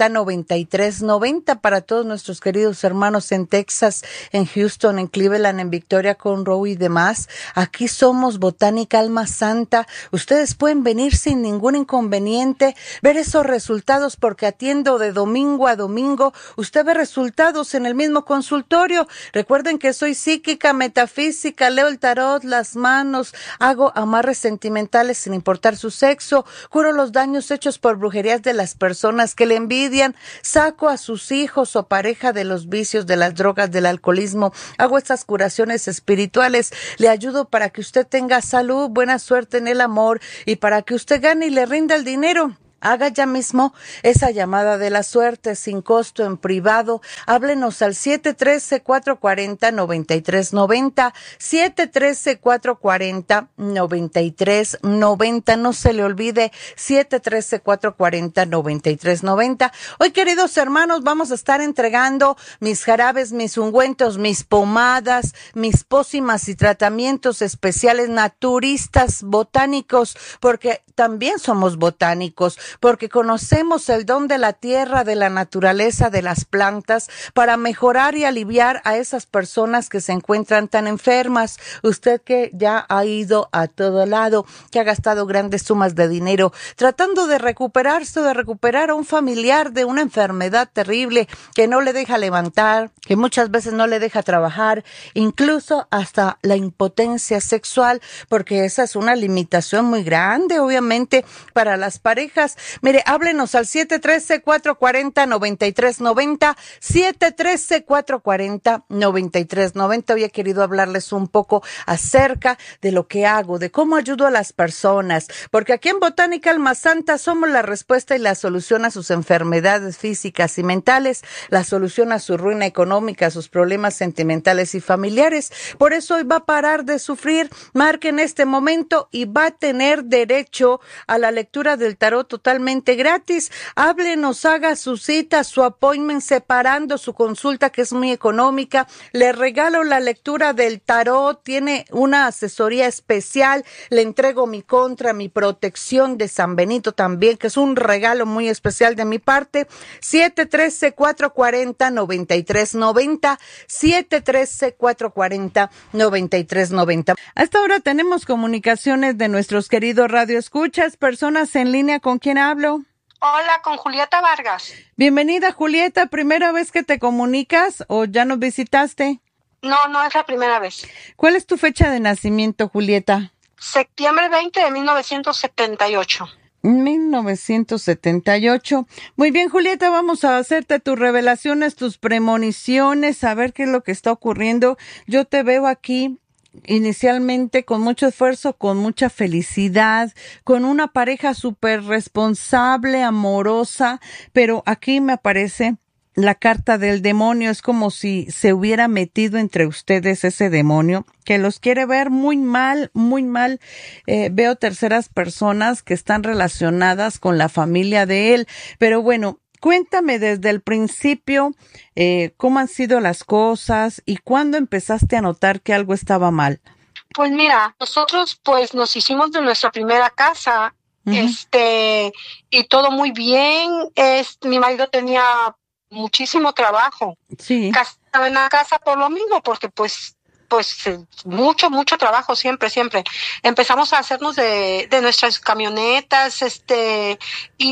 noventa y tres noventa. Para todos nuestros queridos hermanos en Texas, en Houston, en Cleveland, en Victoria, Conroe y demás. Aquí somos Botánica Alma Santa. Ustedes pueden venir sin ningún inconveniente, ver esos resultados porque atiendo de domingo a domingo. Usted ve resultados en el mismo consultorio. Recuerden que soy psíquica, metafísica, leo el tarot, las manos, hago amarres sentimentales sin importar su sexo, curo los daños hechos por brujerías de las personas que le envidian, saco a sus hijos o pareja de los vicios, de las drogas, del alcoholismo, hago estas curaciones espirituales, le ayudo para que usted tenga salud, buena suerte en el amor y para que usted gane y le rinda el dinero. Haga ya mismo esa llamada de la suerte sin costo en privado. Háblenos al siete uno tres, cuatro cuatro cero, nueve tres nueve cero, siete uno tres, cuatro cuatro cero, nueve tres nueve cero. No se le olvide, siete uno tres, cuatro cuatro cero, nueve tres nueve cero. Hoy, queridos hermanos, vamos a estar entregando mis jarabes, mis ungüentos, mis pomadas, mis pócimas y tratamientos especiales naturistas, botánicos, porque también somos botánicos, porque conocemos el don de la tierra, de la naturaleza, de las plantas, para mejorar y aliviar a esas personas que se encuentran tan enfermas. Usted que ya ha ido a todo lado, que ha gastado grandes sumas de dinero, tratando de recuperarse o de recuperar a un familiar de una enfermedad terrible que no le deja levantar, que muchas veces no le deja trabajar, incluso hasta la impotencia sexual, porque esa es una limitación muy grande, obviamente, para las parejas. Mire, háblenos al siete uno tres, cuatro cuatro cero, nueve tres nueve cero, siete uno tres, cuatro cuatro cero, nueve tres nueve cero. Hoy he querido hablarles un poco acerca de lo que hago, de cómo ayudo a las personas, porque aquí en Botánica Alma Santa somos la respuesta y la solución a sus enfermedades físicas y mentales, la solución a su ruina económica, a sus problemas sentimentales y familiares. Por eso hoy va a parar de sufrir, marque en este momento y va a tener derecho a la lectura del tarot totalmente gratis. Háblenos, haga su cita, su appointment, separando su consulta, que es muy económica. Le regalo la lectura del tarot, tiene una asesoría especial, le entrego mi contra, mi protección de San Benito también, que es un regalo muy especial de mi parte. siete uno tres, cuatro cuatro cero, nueve tres nueve cero, siete uno tres, cuatro cuatro cero, nueve tres nueve cero. Hasta ahora tenemos comunicaciones de nuestros queridos radioescuchas, personas en línea. ¿Con quién hablo? Hola, con Julieta Vargas. Bienvenida, Julieta. ¿Primera vez que te comunicas o ya nos visitaste? No, no es la primera vez. ¿Cuál es tu fecha de nacimiento, Julieta? Septiembre veinte de mil novecientos setenta y ocho. mil novecientos setenta y ocho. Muy bien, Julieta, vamos a hacerte tus revelaciones, tus premoniciones, a ver qué es lo que está ocurriendo. Yo te veo aquí inicialmente con mucho esfuerzo, con mucha felicidad, con una pareja súper responsable, amorosa, pero aquí me aparece la carta del demonio. Es como si se hubiera metido entre ustedes ese demonio que los quiere ver muy mal, muy mal. Eh, veo terceras personas que están relacionadas con la familia de él, pero bueno, cuéntame desde el principio eh, cómo han sido las cosas y cuándo empezaste a notar que algo estaba mal. Pues mira, nosotros pues nos hicimos de nuestra primera casa, uh-huh. este, y todo muy bien. Es, mi marido tenía muchísimo trabajo. Sí. Estaba en la casa por lo mismo, porque pues pues mucho, mucho trabajo siempre, siempre. Empezamos a hacernos de, de nuestras camionetas, este,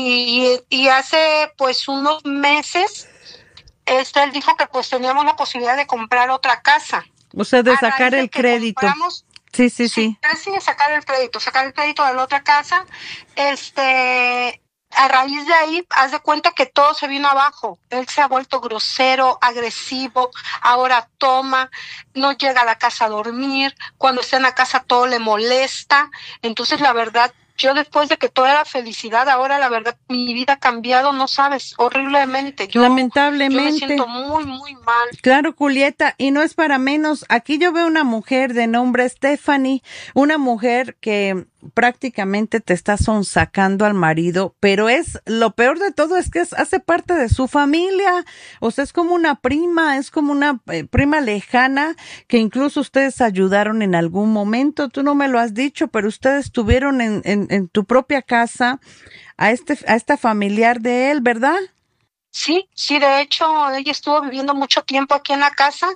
y, y hace pues unos meses, este, él dijo que pues teníamos la posibilidad de comprar otra casa. O sea, de sacar el crédito. Compramos, sí, sí, sí. Sí, de sacar el crédito, sacar el crédito de la otra casa, este... A raíz de ahí, haz de cuenta que todo se vino abajo. Él se ha vuelto grosero, agresivo, ahora toma, no llega a la casa a dormir, cuando está en la casa todo le molesta. Entonces, la verdad, yo después de que todo era felicidad, ahora la verdad, mi vida ha cambiado, no sabes, horriblemente. Yo, Lamentablemente. Yo me siento muy, muy mal. Claro, Julieta, y no es para menos. Aquí yo veo una mujer de nombre Stephanie, una mujer que prácticamente te está sonsacando al marido, pero es lo peor de todo es que es, hace parte de su familia, o sea, es como una prima, es como una eh, prima lejana que incluso ustedes ayudaron en algún momento. Tú no me lo has dicho, pero ustedes tuvieron en, en, en tu propia casa a este a esta familiar de él, ¿verdad? Sí, sí, de hecho, ella estuvo viviendo mucho tiempo aquí en la casa,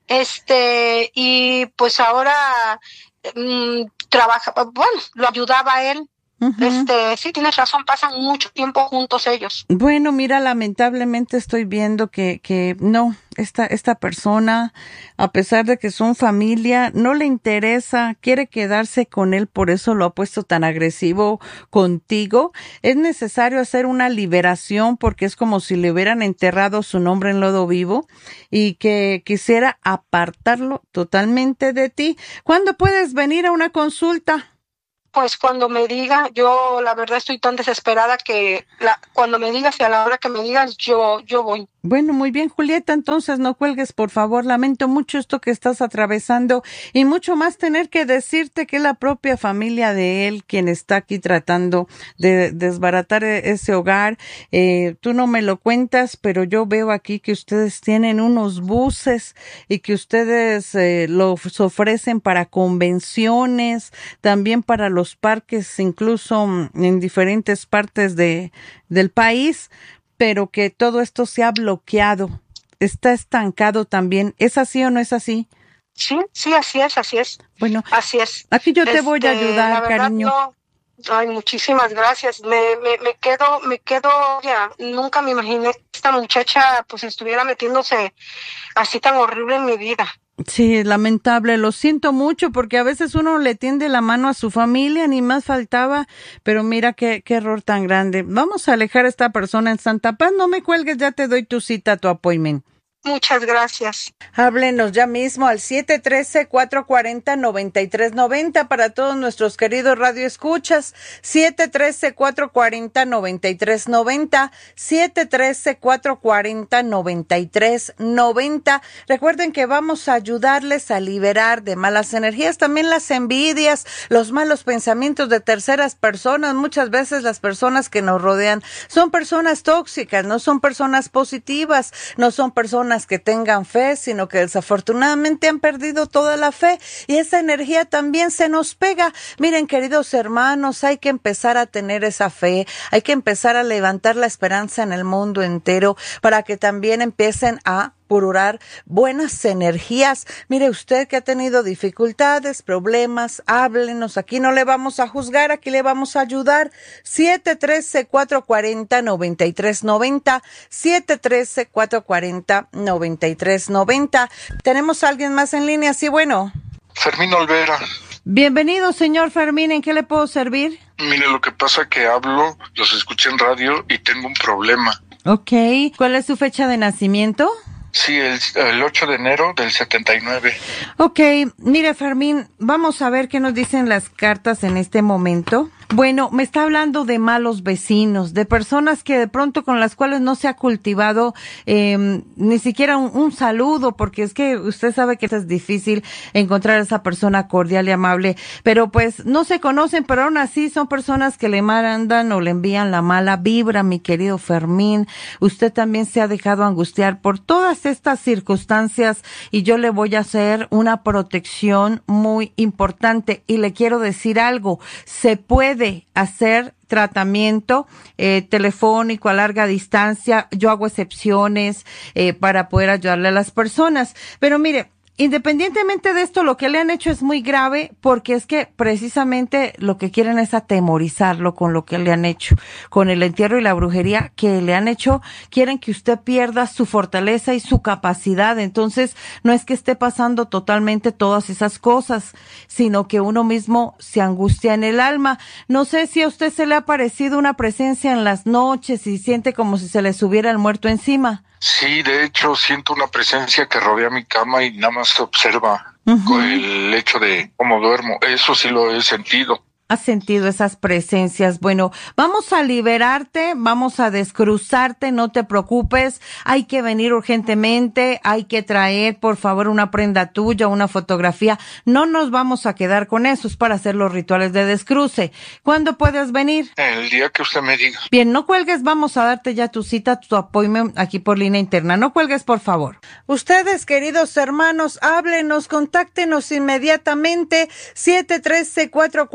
este, y pues ahora mmm, trabaja, bueno, lo ayudaba a él. Uh-huh. Este, sí, tienes razón, pasan mucho tiempo juntos ellos. Bueno, mira, lamentablemente estoy viendo que, que no, esta, esta persona, a pesar de que son familia, no le interesa, quiere quedarse con él, por eso lo ha puesto tan agresivo contigo. Es necesario hacer una liberación porque es como si le hubieran enterrado su nombre en lodo vivo y que quisiera apartarlo totalmente de ti. ¿Cuándo puedes venir a una consulta? Pues cuando me diga, yo la verdad estoy tan desesperada que la, cuando me digas y a la hora que me digas, yo, yo voy. Bueno, muy bien, Julieta, entonces no cuelgues, por favor. Lamento mucho esto que estás atravesando y mucho más tener que decirte que es la propia familia de él quien está aquí tratando de desbaratar ese hogar. Eh, tú no me lo cuentas, pero yo veo aquí que ustedes tienen unos buses y que ustedes eh, los ofrecen para convenciones, también para los parques, incluso en diferentes partes de del país, pero que todo esto se ha bloqueado, está estancado también. ¿Es así o no es así? Sí, sí, así es, así es. Bueno, así es. Aquí yo te este, voy a ayudar, la verdad, cariño. No, ay, muchísimas gracias. Me, me, me quedo, me quedo, ya, nunca me imaginé que esta muchacha pues estuviera metiéndose así tan horrible en mi vida. Sí, lamentable, lo siento mucho porque a veces uno le tiende la mano a su familia, ni más faltaba, pero mira qué, qué error tan grande. Vamos a alejar a esta persona en Santa Paz, no me cuelgues, ya te doy tu cita, tu appointment. Muchas gracias. Háblenos ya mismo al siete uno tres, cuatro cuatro cero, nueve tres nueve cero para todos nuestros queridos radioescuchas. siete uno tres, cuatro cuatro cero, nueve tres nueve cero. siete uno tres, cuatro cuatro cero, nueve tres nueve cero. Recuerden que vamos a ayudarles a liberar de malas energías, también las envidias, los malos pensamientos de terceras personas. Muchas veces las personas que nos rodean son personas tóxicas, no son personas positivas, no son personas que tengan fe, sino que desafortunadamente han perdido toda la fe y esa energía también se nos pega. Miren, queridos hermanos, hay que empezar a tener esa fe, hay que empezar a levantar la esperanza en el mundo entero para que también empiecen a pulular buenas energías. Mire usted que ha tenido dificultades, problemas, háblenos, aquí no le vamos a juzgar, aquí le vamos a ayudar. siete uno tres, cuatro cuatro cero, nueve tres nueve cero, siete uno tres, cuatro cuatro cero, nueve tres nueve cero. ¿Tenemos a alguien más en línea? Sí, bueno. Fermín Olvera. Bienvenido, señor Fermín, ¿en qué le puedo servir? Mire, lo que pasa es que hablo, los escuché en radio y tengo un problema. Ok, ¿cuál es su fecha de nacimiento? Sí, el, el ocho de enero del setenta y nueve. Ok, mire Fermín, vamos a ver qué nos dicen las cartas en este momento. Bueno, me está hablando de malos vecinos, de personas que de pronto con las cuales no se ha cultivado eh, ni siquiera un, un saludo, porque es que usted sabe que es difícil encontrar a esa persona cordial y amable, pero pues no se conocen, pero aún así son personas que le mandan o le envían la mala vibra, mi querido Fermín. Usted también se ha dejado angustiar por todas estas circunstancias y yo le voy a hacer una protección muy importante y le quiero decir algo, se puede hacer tratamiento eh, telefónico a larga distancia. Yo hago excepciones eh, para poder ayudarle a las personas. Pero mire, independientemente de esto, lo que le han hecho es muy grave porque es que precisamente lo que quieren es atemorizarlo con lo que le han hecho, con el entierro y la brujería que le han hecho. Quieren que usted pierda su fortaleza y su capacidad. Entonces, no es que esté pasando totalmente todas esas cosas, sino que uno mismo se angustia en el alma. No sé si a usted se le ha parecido una presencia en las noches y siente como si se le subiera el muerto encima. Sí, de hecho siento una presencia que rodea mi cama y nada más se observa uh-huh. con el hecho de cómo duermo. Eso sí lo he sentido. ¿Has sentido esas presencias? Bueno, vamos a liberarte, vamos a descruzarte, no te preocupes. Hay que venir urgentemente, hay que traer, por favor, una prenda tuya, una fotografía. No nos vamos a quedar con eso, es para hacer los rituales de descruce. ¿Cuándo puedes venir? El día que usted me diga. Bien, no cuelgues, vamos a darte ya tu cita, tu appointment aquí por línea interna. No cuelgues, por favor. Ustedes, queridos hermanos, háblenos, contáctenos inmediatamente, siete uno tres, cuatro cuatro cero,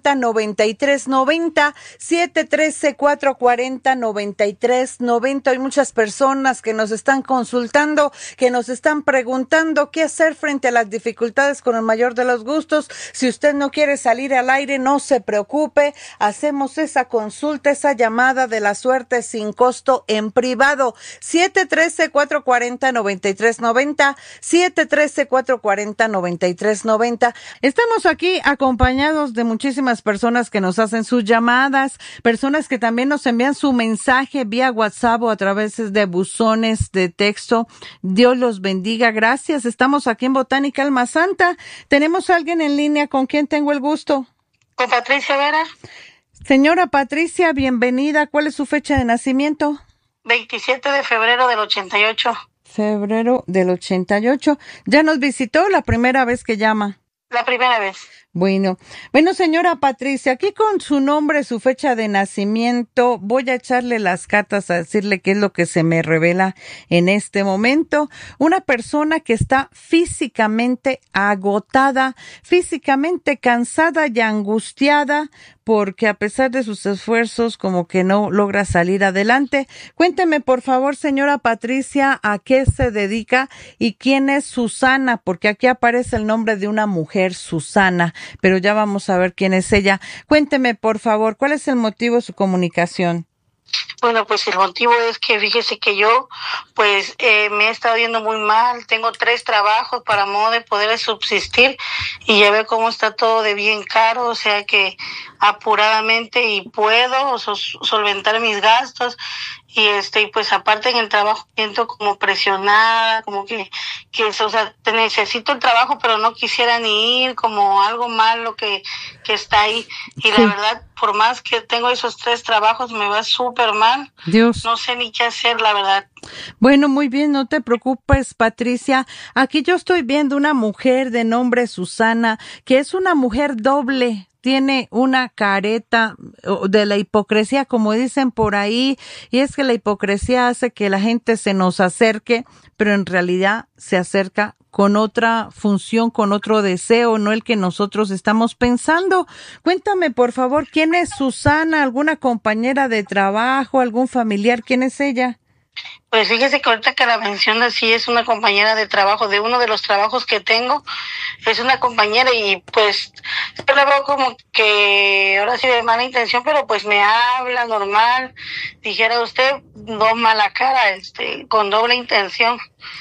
cuarenta, noventa y tres noventa, siete uno tres, cuatro cuatro cero, noventa y tres noventa. Hay muchas personas que nos están consultando, que nos están preguntando qué hacer frente a las dificultades. Con el mayor de los gustos. Si usted no quiere salir al aire, no se preocupe, hacemos esa consulta, esa llamada de la suerte sin costo en privado. siete uno tres, cuatro cuatro cero, noventa y tres noventa, siete uno tres, cuatro cuatro cero, noventa y tres noventa. Estamos aquí acompañados de muchísimas personas que nos hacen sus llamadas, personas que también nos envían su mensaje vía WhatsApp o a través de buzones de texto. Dios los bendiga. Gracias. Estamos aquí en Botánica Alma Santa. ¿Tenemos a alguien en línea con quien tengo el gusto? Con Patricia Vera. Señora Patricia, bienvenida. ¿Cuál es su fecha de nacimiento? veintisiete de febrero del ochenta y ocho. Febrero del ochenta y ocho. ¿Ya nos visitó la primera vez que llama? La primera vez. Bueno, bueno, señora Patricia, aquí con su nombre, su fecha de nacimiento, voy a echarle las cartas a decirle qué es lo que se me revela en este momento. Una persona que está físicamente agotada, físicamente cansada y angustiada, porque a pesar de sus esfuerzos, como que no logra salir adelante. Cuénteme, por favor, señora Patricia, a qué se dedica y quién es Susana, porque aquí aparece el nombre de una mujer, Susana, pero ya vamos a ver quién es ella. Cuénteme, por favor, ¿cuál es el motivo de su comunicación? Bueno, pues el motivo es que fíjese que yo, pues, eh, me he estado yendo muy mal. Tengo tres trabajos para modo de poder subsistir y ya ve cómo está todo de bien caro, o sea que apuradamente y puedo sos- solventar mis gastos. Y este, y pues aparte en el trabajo siento como presionada, como que, que o sea, te necesito el trabajo, pero no quisiera ni ir, como algo malo que, que está ahí. Y Sí. la verdad, por más que tengo esos tres trabajos, me va súper mal. Dios. No sé ni qué hacer, la verdad. Bueno, muy bien, no te preocupes, Patricia. Aquí yo estoy viendo una mujer de nombre Susana, que es una mujer doble. Tiene una careta de la hipocresía, como dicen por ahí, y es que la hipocresía hace que la gente se nos acerque, pero en realidad se acerca con otra función, con otro deseo, no el que nosotros estamos pensando. Cuéntame, por favor, ¿quién es Susana? ¿Alguna compañera de trabajo? ¿Algún familiar? ¿Quién es ella? Pues fíjese que ahorita que la menciona, sí es una compañera de trabajo, de uno de los trabajos que tengo, es una compañera y pues yo la veo como que ahora sí de mala intención, pero pues me habla normal, dijera usted, no mala cara, este, con doble intención,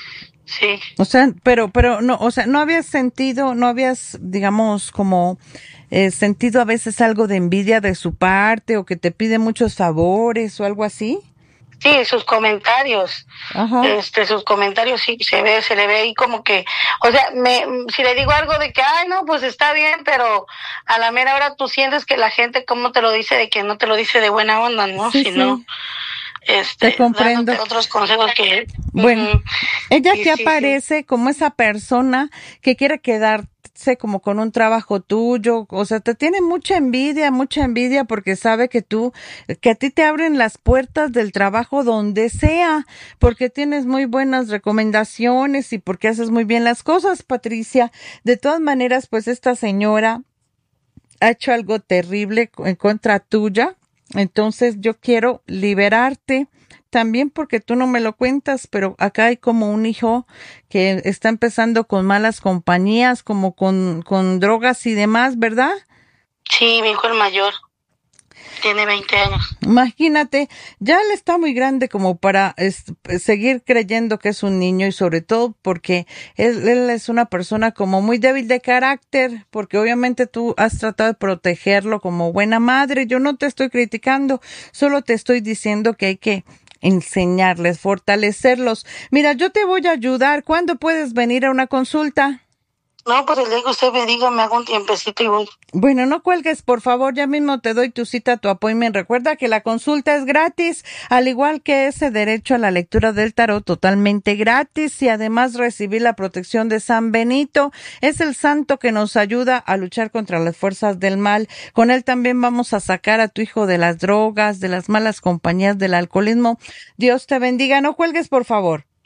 sí. O sea, pero, pero no, o sea, no habías sentido, no habías, digamos, como eh, sentido a veces algo de envidia de su parte o que te pide muchos favores o algo así. Sí, sus comentarios, Ajá. este, sus comentarios sí se ve, se le ve ahí como que, o sea, me, si le digo algo de que, ay, no, pues está bien, pero a la mera hora tú sientes que la gente como te lo dice, de que no te lo dice de buena onda, ¿no? Sí, Sino, sí. este, Te comprendo. dándote otros consejos que, Bueno, ujú. ella Sí, te sí, aparece como esa persona que quiere quedarse como con un trabajo tuyo, o sea, te tiene mucha envidia, mucha envidia porque sabe que tú, que a ti te abren las puertas del trabajo donde sea, porque tienes muy buenas recomendaciones y porque haces muy bien las cosas, Patricia. De todas maneras, pues esta señora ha hecho algo terrible en contra tuya, entonces yo quiero liberarte. También porque tú no me lo cuentas, pero acá hay como un hijo que está empezando con malas compañías, como con, con drogas y demás, ¿verdad? Sí, mi hijo el mayor tiene veinte años. Imagínate, ya él está muy grande como para es, seguir creyendo que es un niño y sobre todo porque él, él es una persona como muy débil de carácter, porque obviamente tú has tratado de protegerlo como buena madre. Yo no te estoy criticando, solo te estoy diciendo que hay que enseñarles, fortalecerlos. Mira, yo te voy a ayudar. ¿Cuándo puedes venir a una consulta? No, pues el día que usted me diga, me hago un tiempecito y voy. Bueno, no cuelgues, por favor, ya mismo te doy tu cita, tu appointment. Recuerda que la consulta es gratis, al igual que ese derecho a la lectura del tarot totalmente gratis y además recibir la protección de San Benito. Es el santo que nos ayuda a luchar contra las fuerzas del mal. Con él también vamos a sacar a tu hijo de las drogas, de las malas compañías, del alcoholismo. Dios te bendiga, no cuelgues, por favor.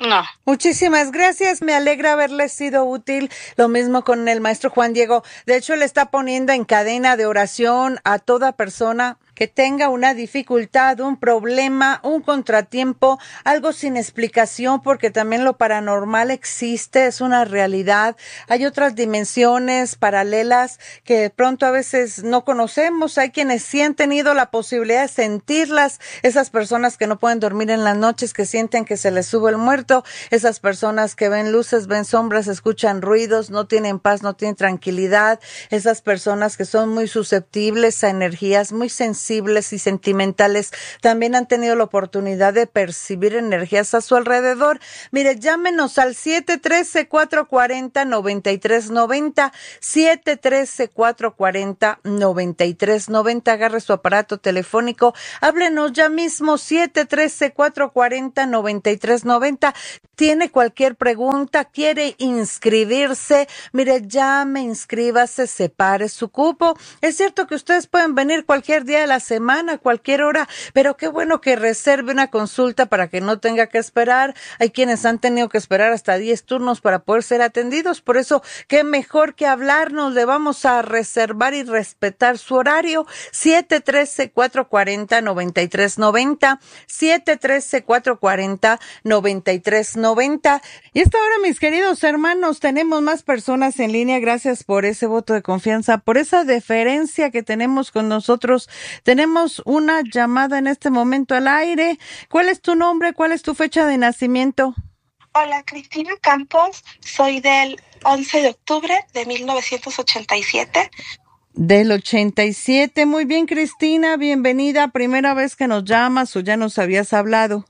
No. Muchísimas gracias, me alegra haberle sido útil. Lo mismo con el maestro Juan Diego. De hecho, le está poniendo en cadena de oración a toda persona que tenga una dificultad, un problema, un contratiempo, algo sin explicación, porque también lo paranormal existe, es una realidad. Hay otras dimensiones paralelas que de pronto a veces no conocemos. Hay quienes sí han tenido la posibilidad de sentirlas, esas personas que no pueden dormir en las noches, que sienten que se les sube el muerto, esas personas que ven luces, ven sombras, escuchan ruidos, no tienen paz, no tienen tranquilidad, esas personas que son muy susceptibles a energías, muy sensibles y sentimentales, también han tenido la oportunidad de percibir energías a su alrededor. Mire, llámenos al siete uno tres, cuatro cuatro cero, nueve tres nueve cero, siete uno tres, cuatro cuatro cero, nueve tres nueve cero, agarre su aparato telefónico, háblenos ya mismo, siete uno tres, cuatro cuatro cero, nueve tres nueve cero. Tiene cualquier pregunta, quiere inscribirse, mire, llame, inscríbase, separe su cupo. Es cierto que ustedes pueden venir cualquier día de la semana, cualquier hora, pero qué bueno que reserve una consulta para que no tenga que esperar. Hay quienes han tenido que esperar hasta diez turnos para poder ser atendidos, por eso qué mejor que hablarnos. Le vamos a reservar y respetar su horario. siete uno tres, cuatro cuatro cero, nueve tres nueve cero, siete uno tres, cuatro cuatro cero, nueve tres nueve cero. Y esta hora, mis queridos hermanos, tenemos más personas en línea. Gracias por ese voto de confianza, por esa deferencia que tenemos con nosotros. Tenemos una llamada en este momento al aire. ¿Cuál es tu nombre? ¿Cuál es tu fecha de nacimiento? Hola, Cristina Campos. Soy del once de octubre de mil novecientos ochenta y siete. Del ochenta y siete. Muy bien, Cristina. Bienvenida. ¿Primera vez que nos llamas o ya nos habías hablado?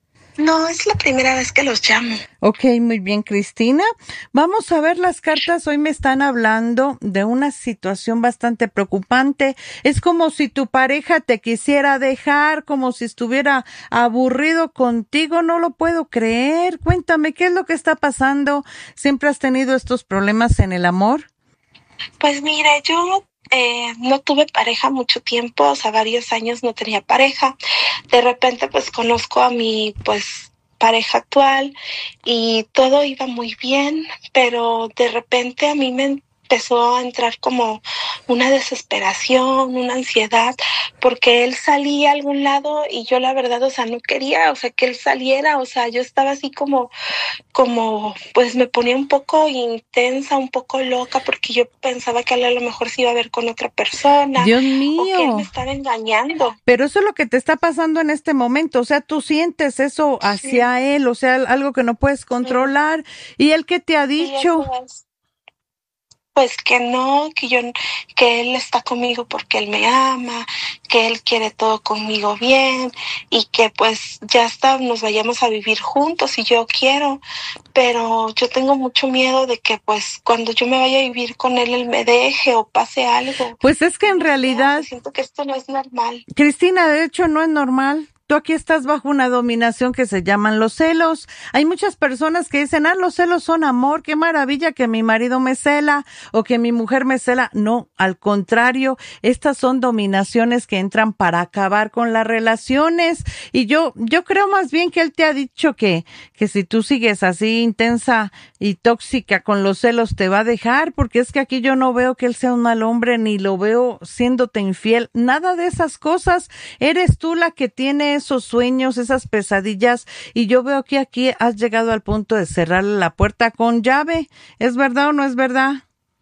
No, es la primera vez que los llamo. Ok, muy bien, Cristina. Vamos a ver las cartas. Hoy me están hablando de una situación bastante preocupante. Es como si tu pareja te quisiera dejar, como si estuviera aburrido contigo. No lo puedo creer. Cuéntame, ¿qué es lo que está pasando? ¿Siempre has tenido estos problemas en el amor? Pues mire, yo eh, no tuve pareja mucho tiempo, o sea, varios años no tenía pareja. De repente, pues, conozco a mi, pues, pareja actual y todo iba muy bien, pero de repente a mí me empezó a entrar como una desesperación, una ansiedad, porque él salía a algún lado y yo la verdad, o sea, no quería, o sea, que él saliera, o sea, yo estaba así como, como, pues me ponía un poco intensa, un poco loca, porque yo pensaba que él a lo mejor se iba a ver con otra persona. Dios mío. O que él me estaba engañando. Pero eso es lo que te está pasando en este momento, o sea, tú sientes eso hacia sí. él, o sea, algo que no puedes controlar. Sí. ¿Y él qué te ha dicho? Sí, pues que no, que yo, que él está conmigo porque él me ama, que él quiere todo conmigo bien y que pues ya hasta nos vayamos a vivir juntos si yo quiero, pero yo tengo mucho miedo de que pues cuando yo me vaya a vivir con él, él me deje o pase algo. Pues es que en realidad... Siento que esto no es normal. Cristina, de hecho no es normal. Tú aquí estás bajo una dominación que se llaman los celos. Hay muchas personas que dicen, ah, los celos son amor, qué maravilla que mi marido me cela o que mi mujer me cela. No, al contrario, estas son dominaciones que entran para acabar con las relaciones. Y yo, yo creo más bien que él te ha dicho que, que si tú sigues así intensa y tóxica con los celos te va a dejar, porque es que aquí yo no veo que él sea un mal hombre ni lo veo siéndote infiel. Nada de esas cosas. Eres tú la que tiene esos sueños, esas pesadillas, y yo veo que aquí has llegado al punto de cerrarle la puerta con llave. ¿Es verdad o no es verdad?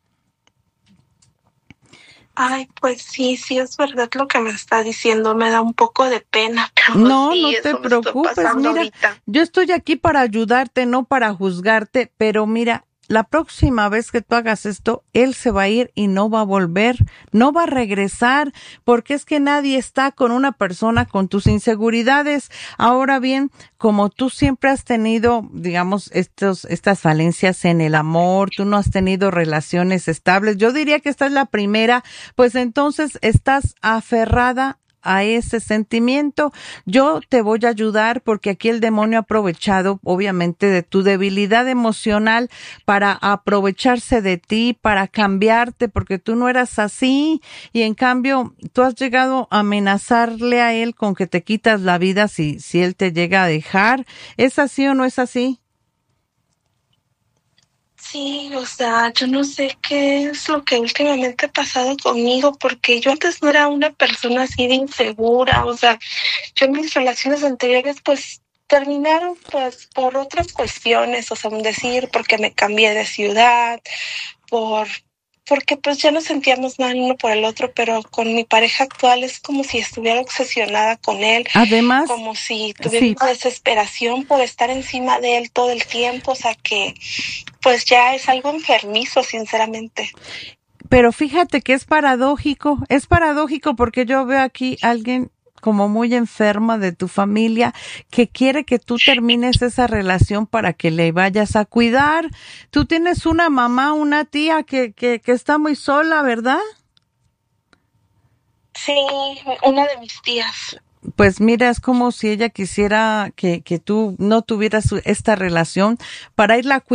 Ay, pues sí, sí es verdad lo que me está diciendo, me da un poco de pena, pero no, sí, no te preocupes, mira, ahorita. Yo estoy aquí para ayudarte, no para juzgarte, pero mira, la próxima vez que tú hagas esto, él se va a ir y no va a volver, no va a regresar, porque es que nadie está con una persona con tus inseguridades. Ahora bien, como tú siempre has tenido, digamos, estos, estas falencias en el amor, tú no has tenido relaciones estables, yo diría que esta es la primera, pues entonces estás aferrada a ese sentimiento. Yo te voy a ayudar porque aquí el demonio ha aprovechado, obviamente, de tu debilidad emocional para aprovecharse de ti, para cambiarte, porque tú no eras así y en cambio tú has llegado a amenazarle a él con que te quitas la vida si, si él te llega a dejar. ¿Es así o no es así? Sí, o sea, yo no sé qué es lo que últimamente ha pasado conmigo, porque yo antes no era una persona así de insegura, o sea, yo en mis relaciones anteriores pues terminaron pues por otras cuestiones, o sea, un decir, porque me cambié de ciudad, por porque pues ya no sentíamos nada el uno por el otro, pero con mi pareja actual es como si estuviera obsesionada con él. Además, como si tuviera sí. una desesperación por estar encima de él todo el tiempo, o sea que pues ya es algo enfermizo, sinceramente. Pero fíjate que es paradójico, es paradójico porque yo veo aquí a alguien como muy enferma de tu familia que quiere que tú termines esa relación para que le vayas a cuidar. Tú tienes una mamá, una tía que, que, que está muy sola, ¿verdad? Sí, una de mis tías. Pues mira, es como si ella quisiera que, que tú no tuvieras esta relación para irla a cuidar.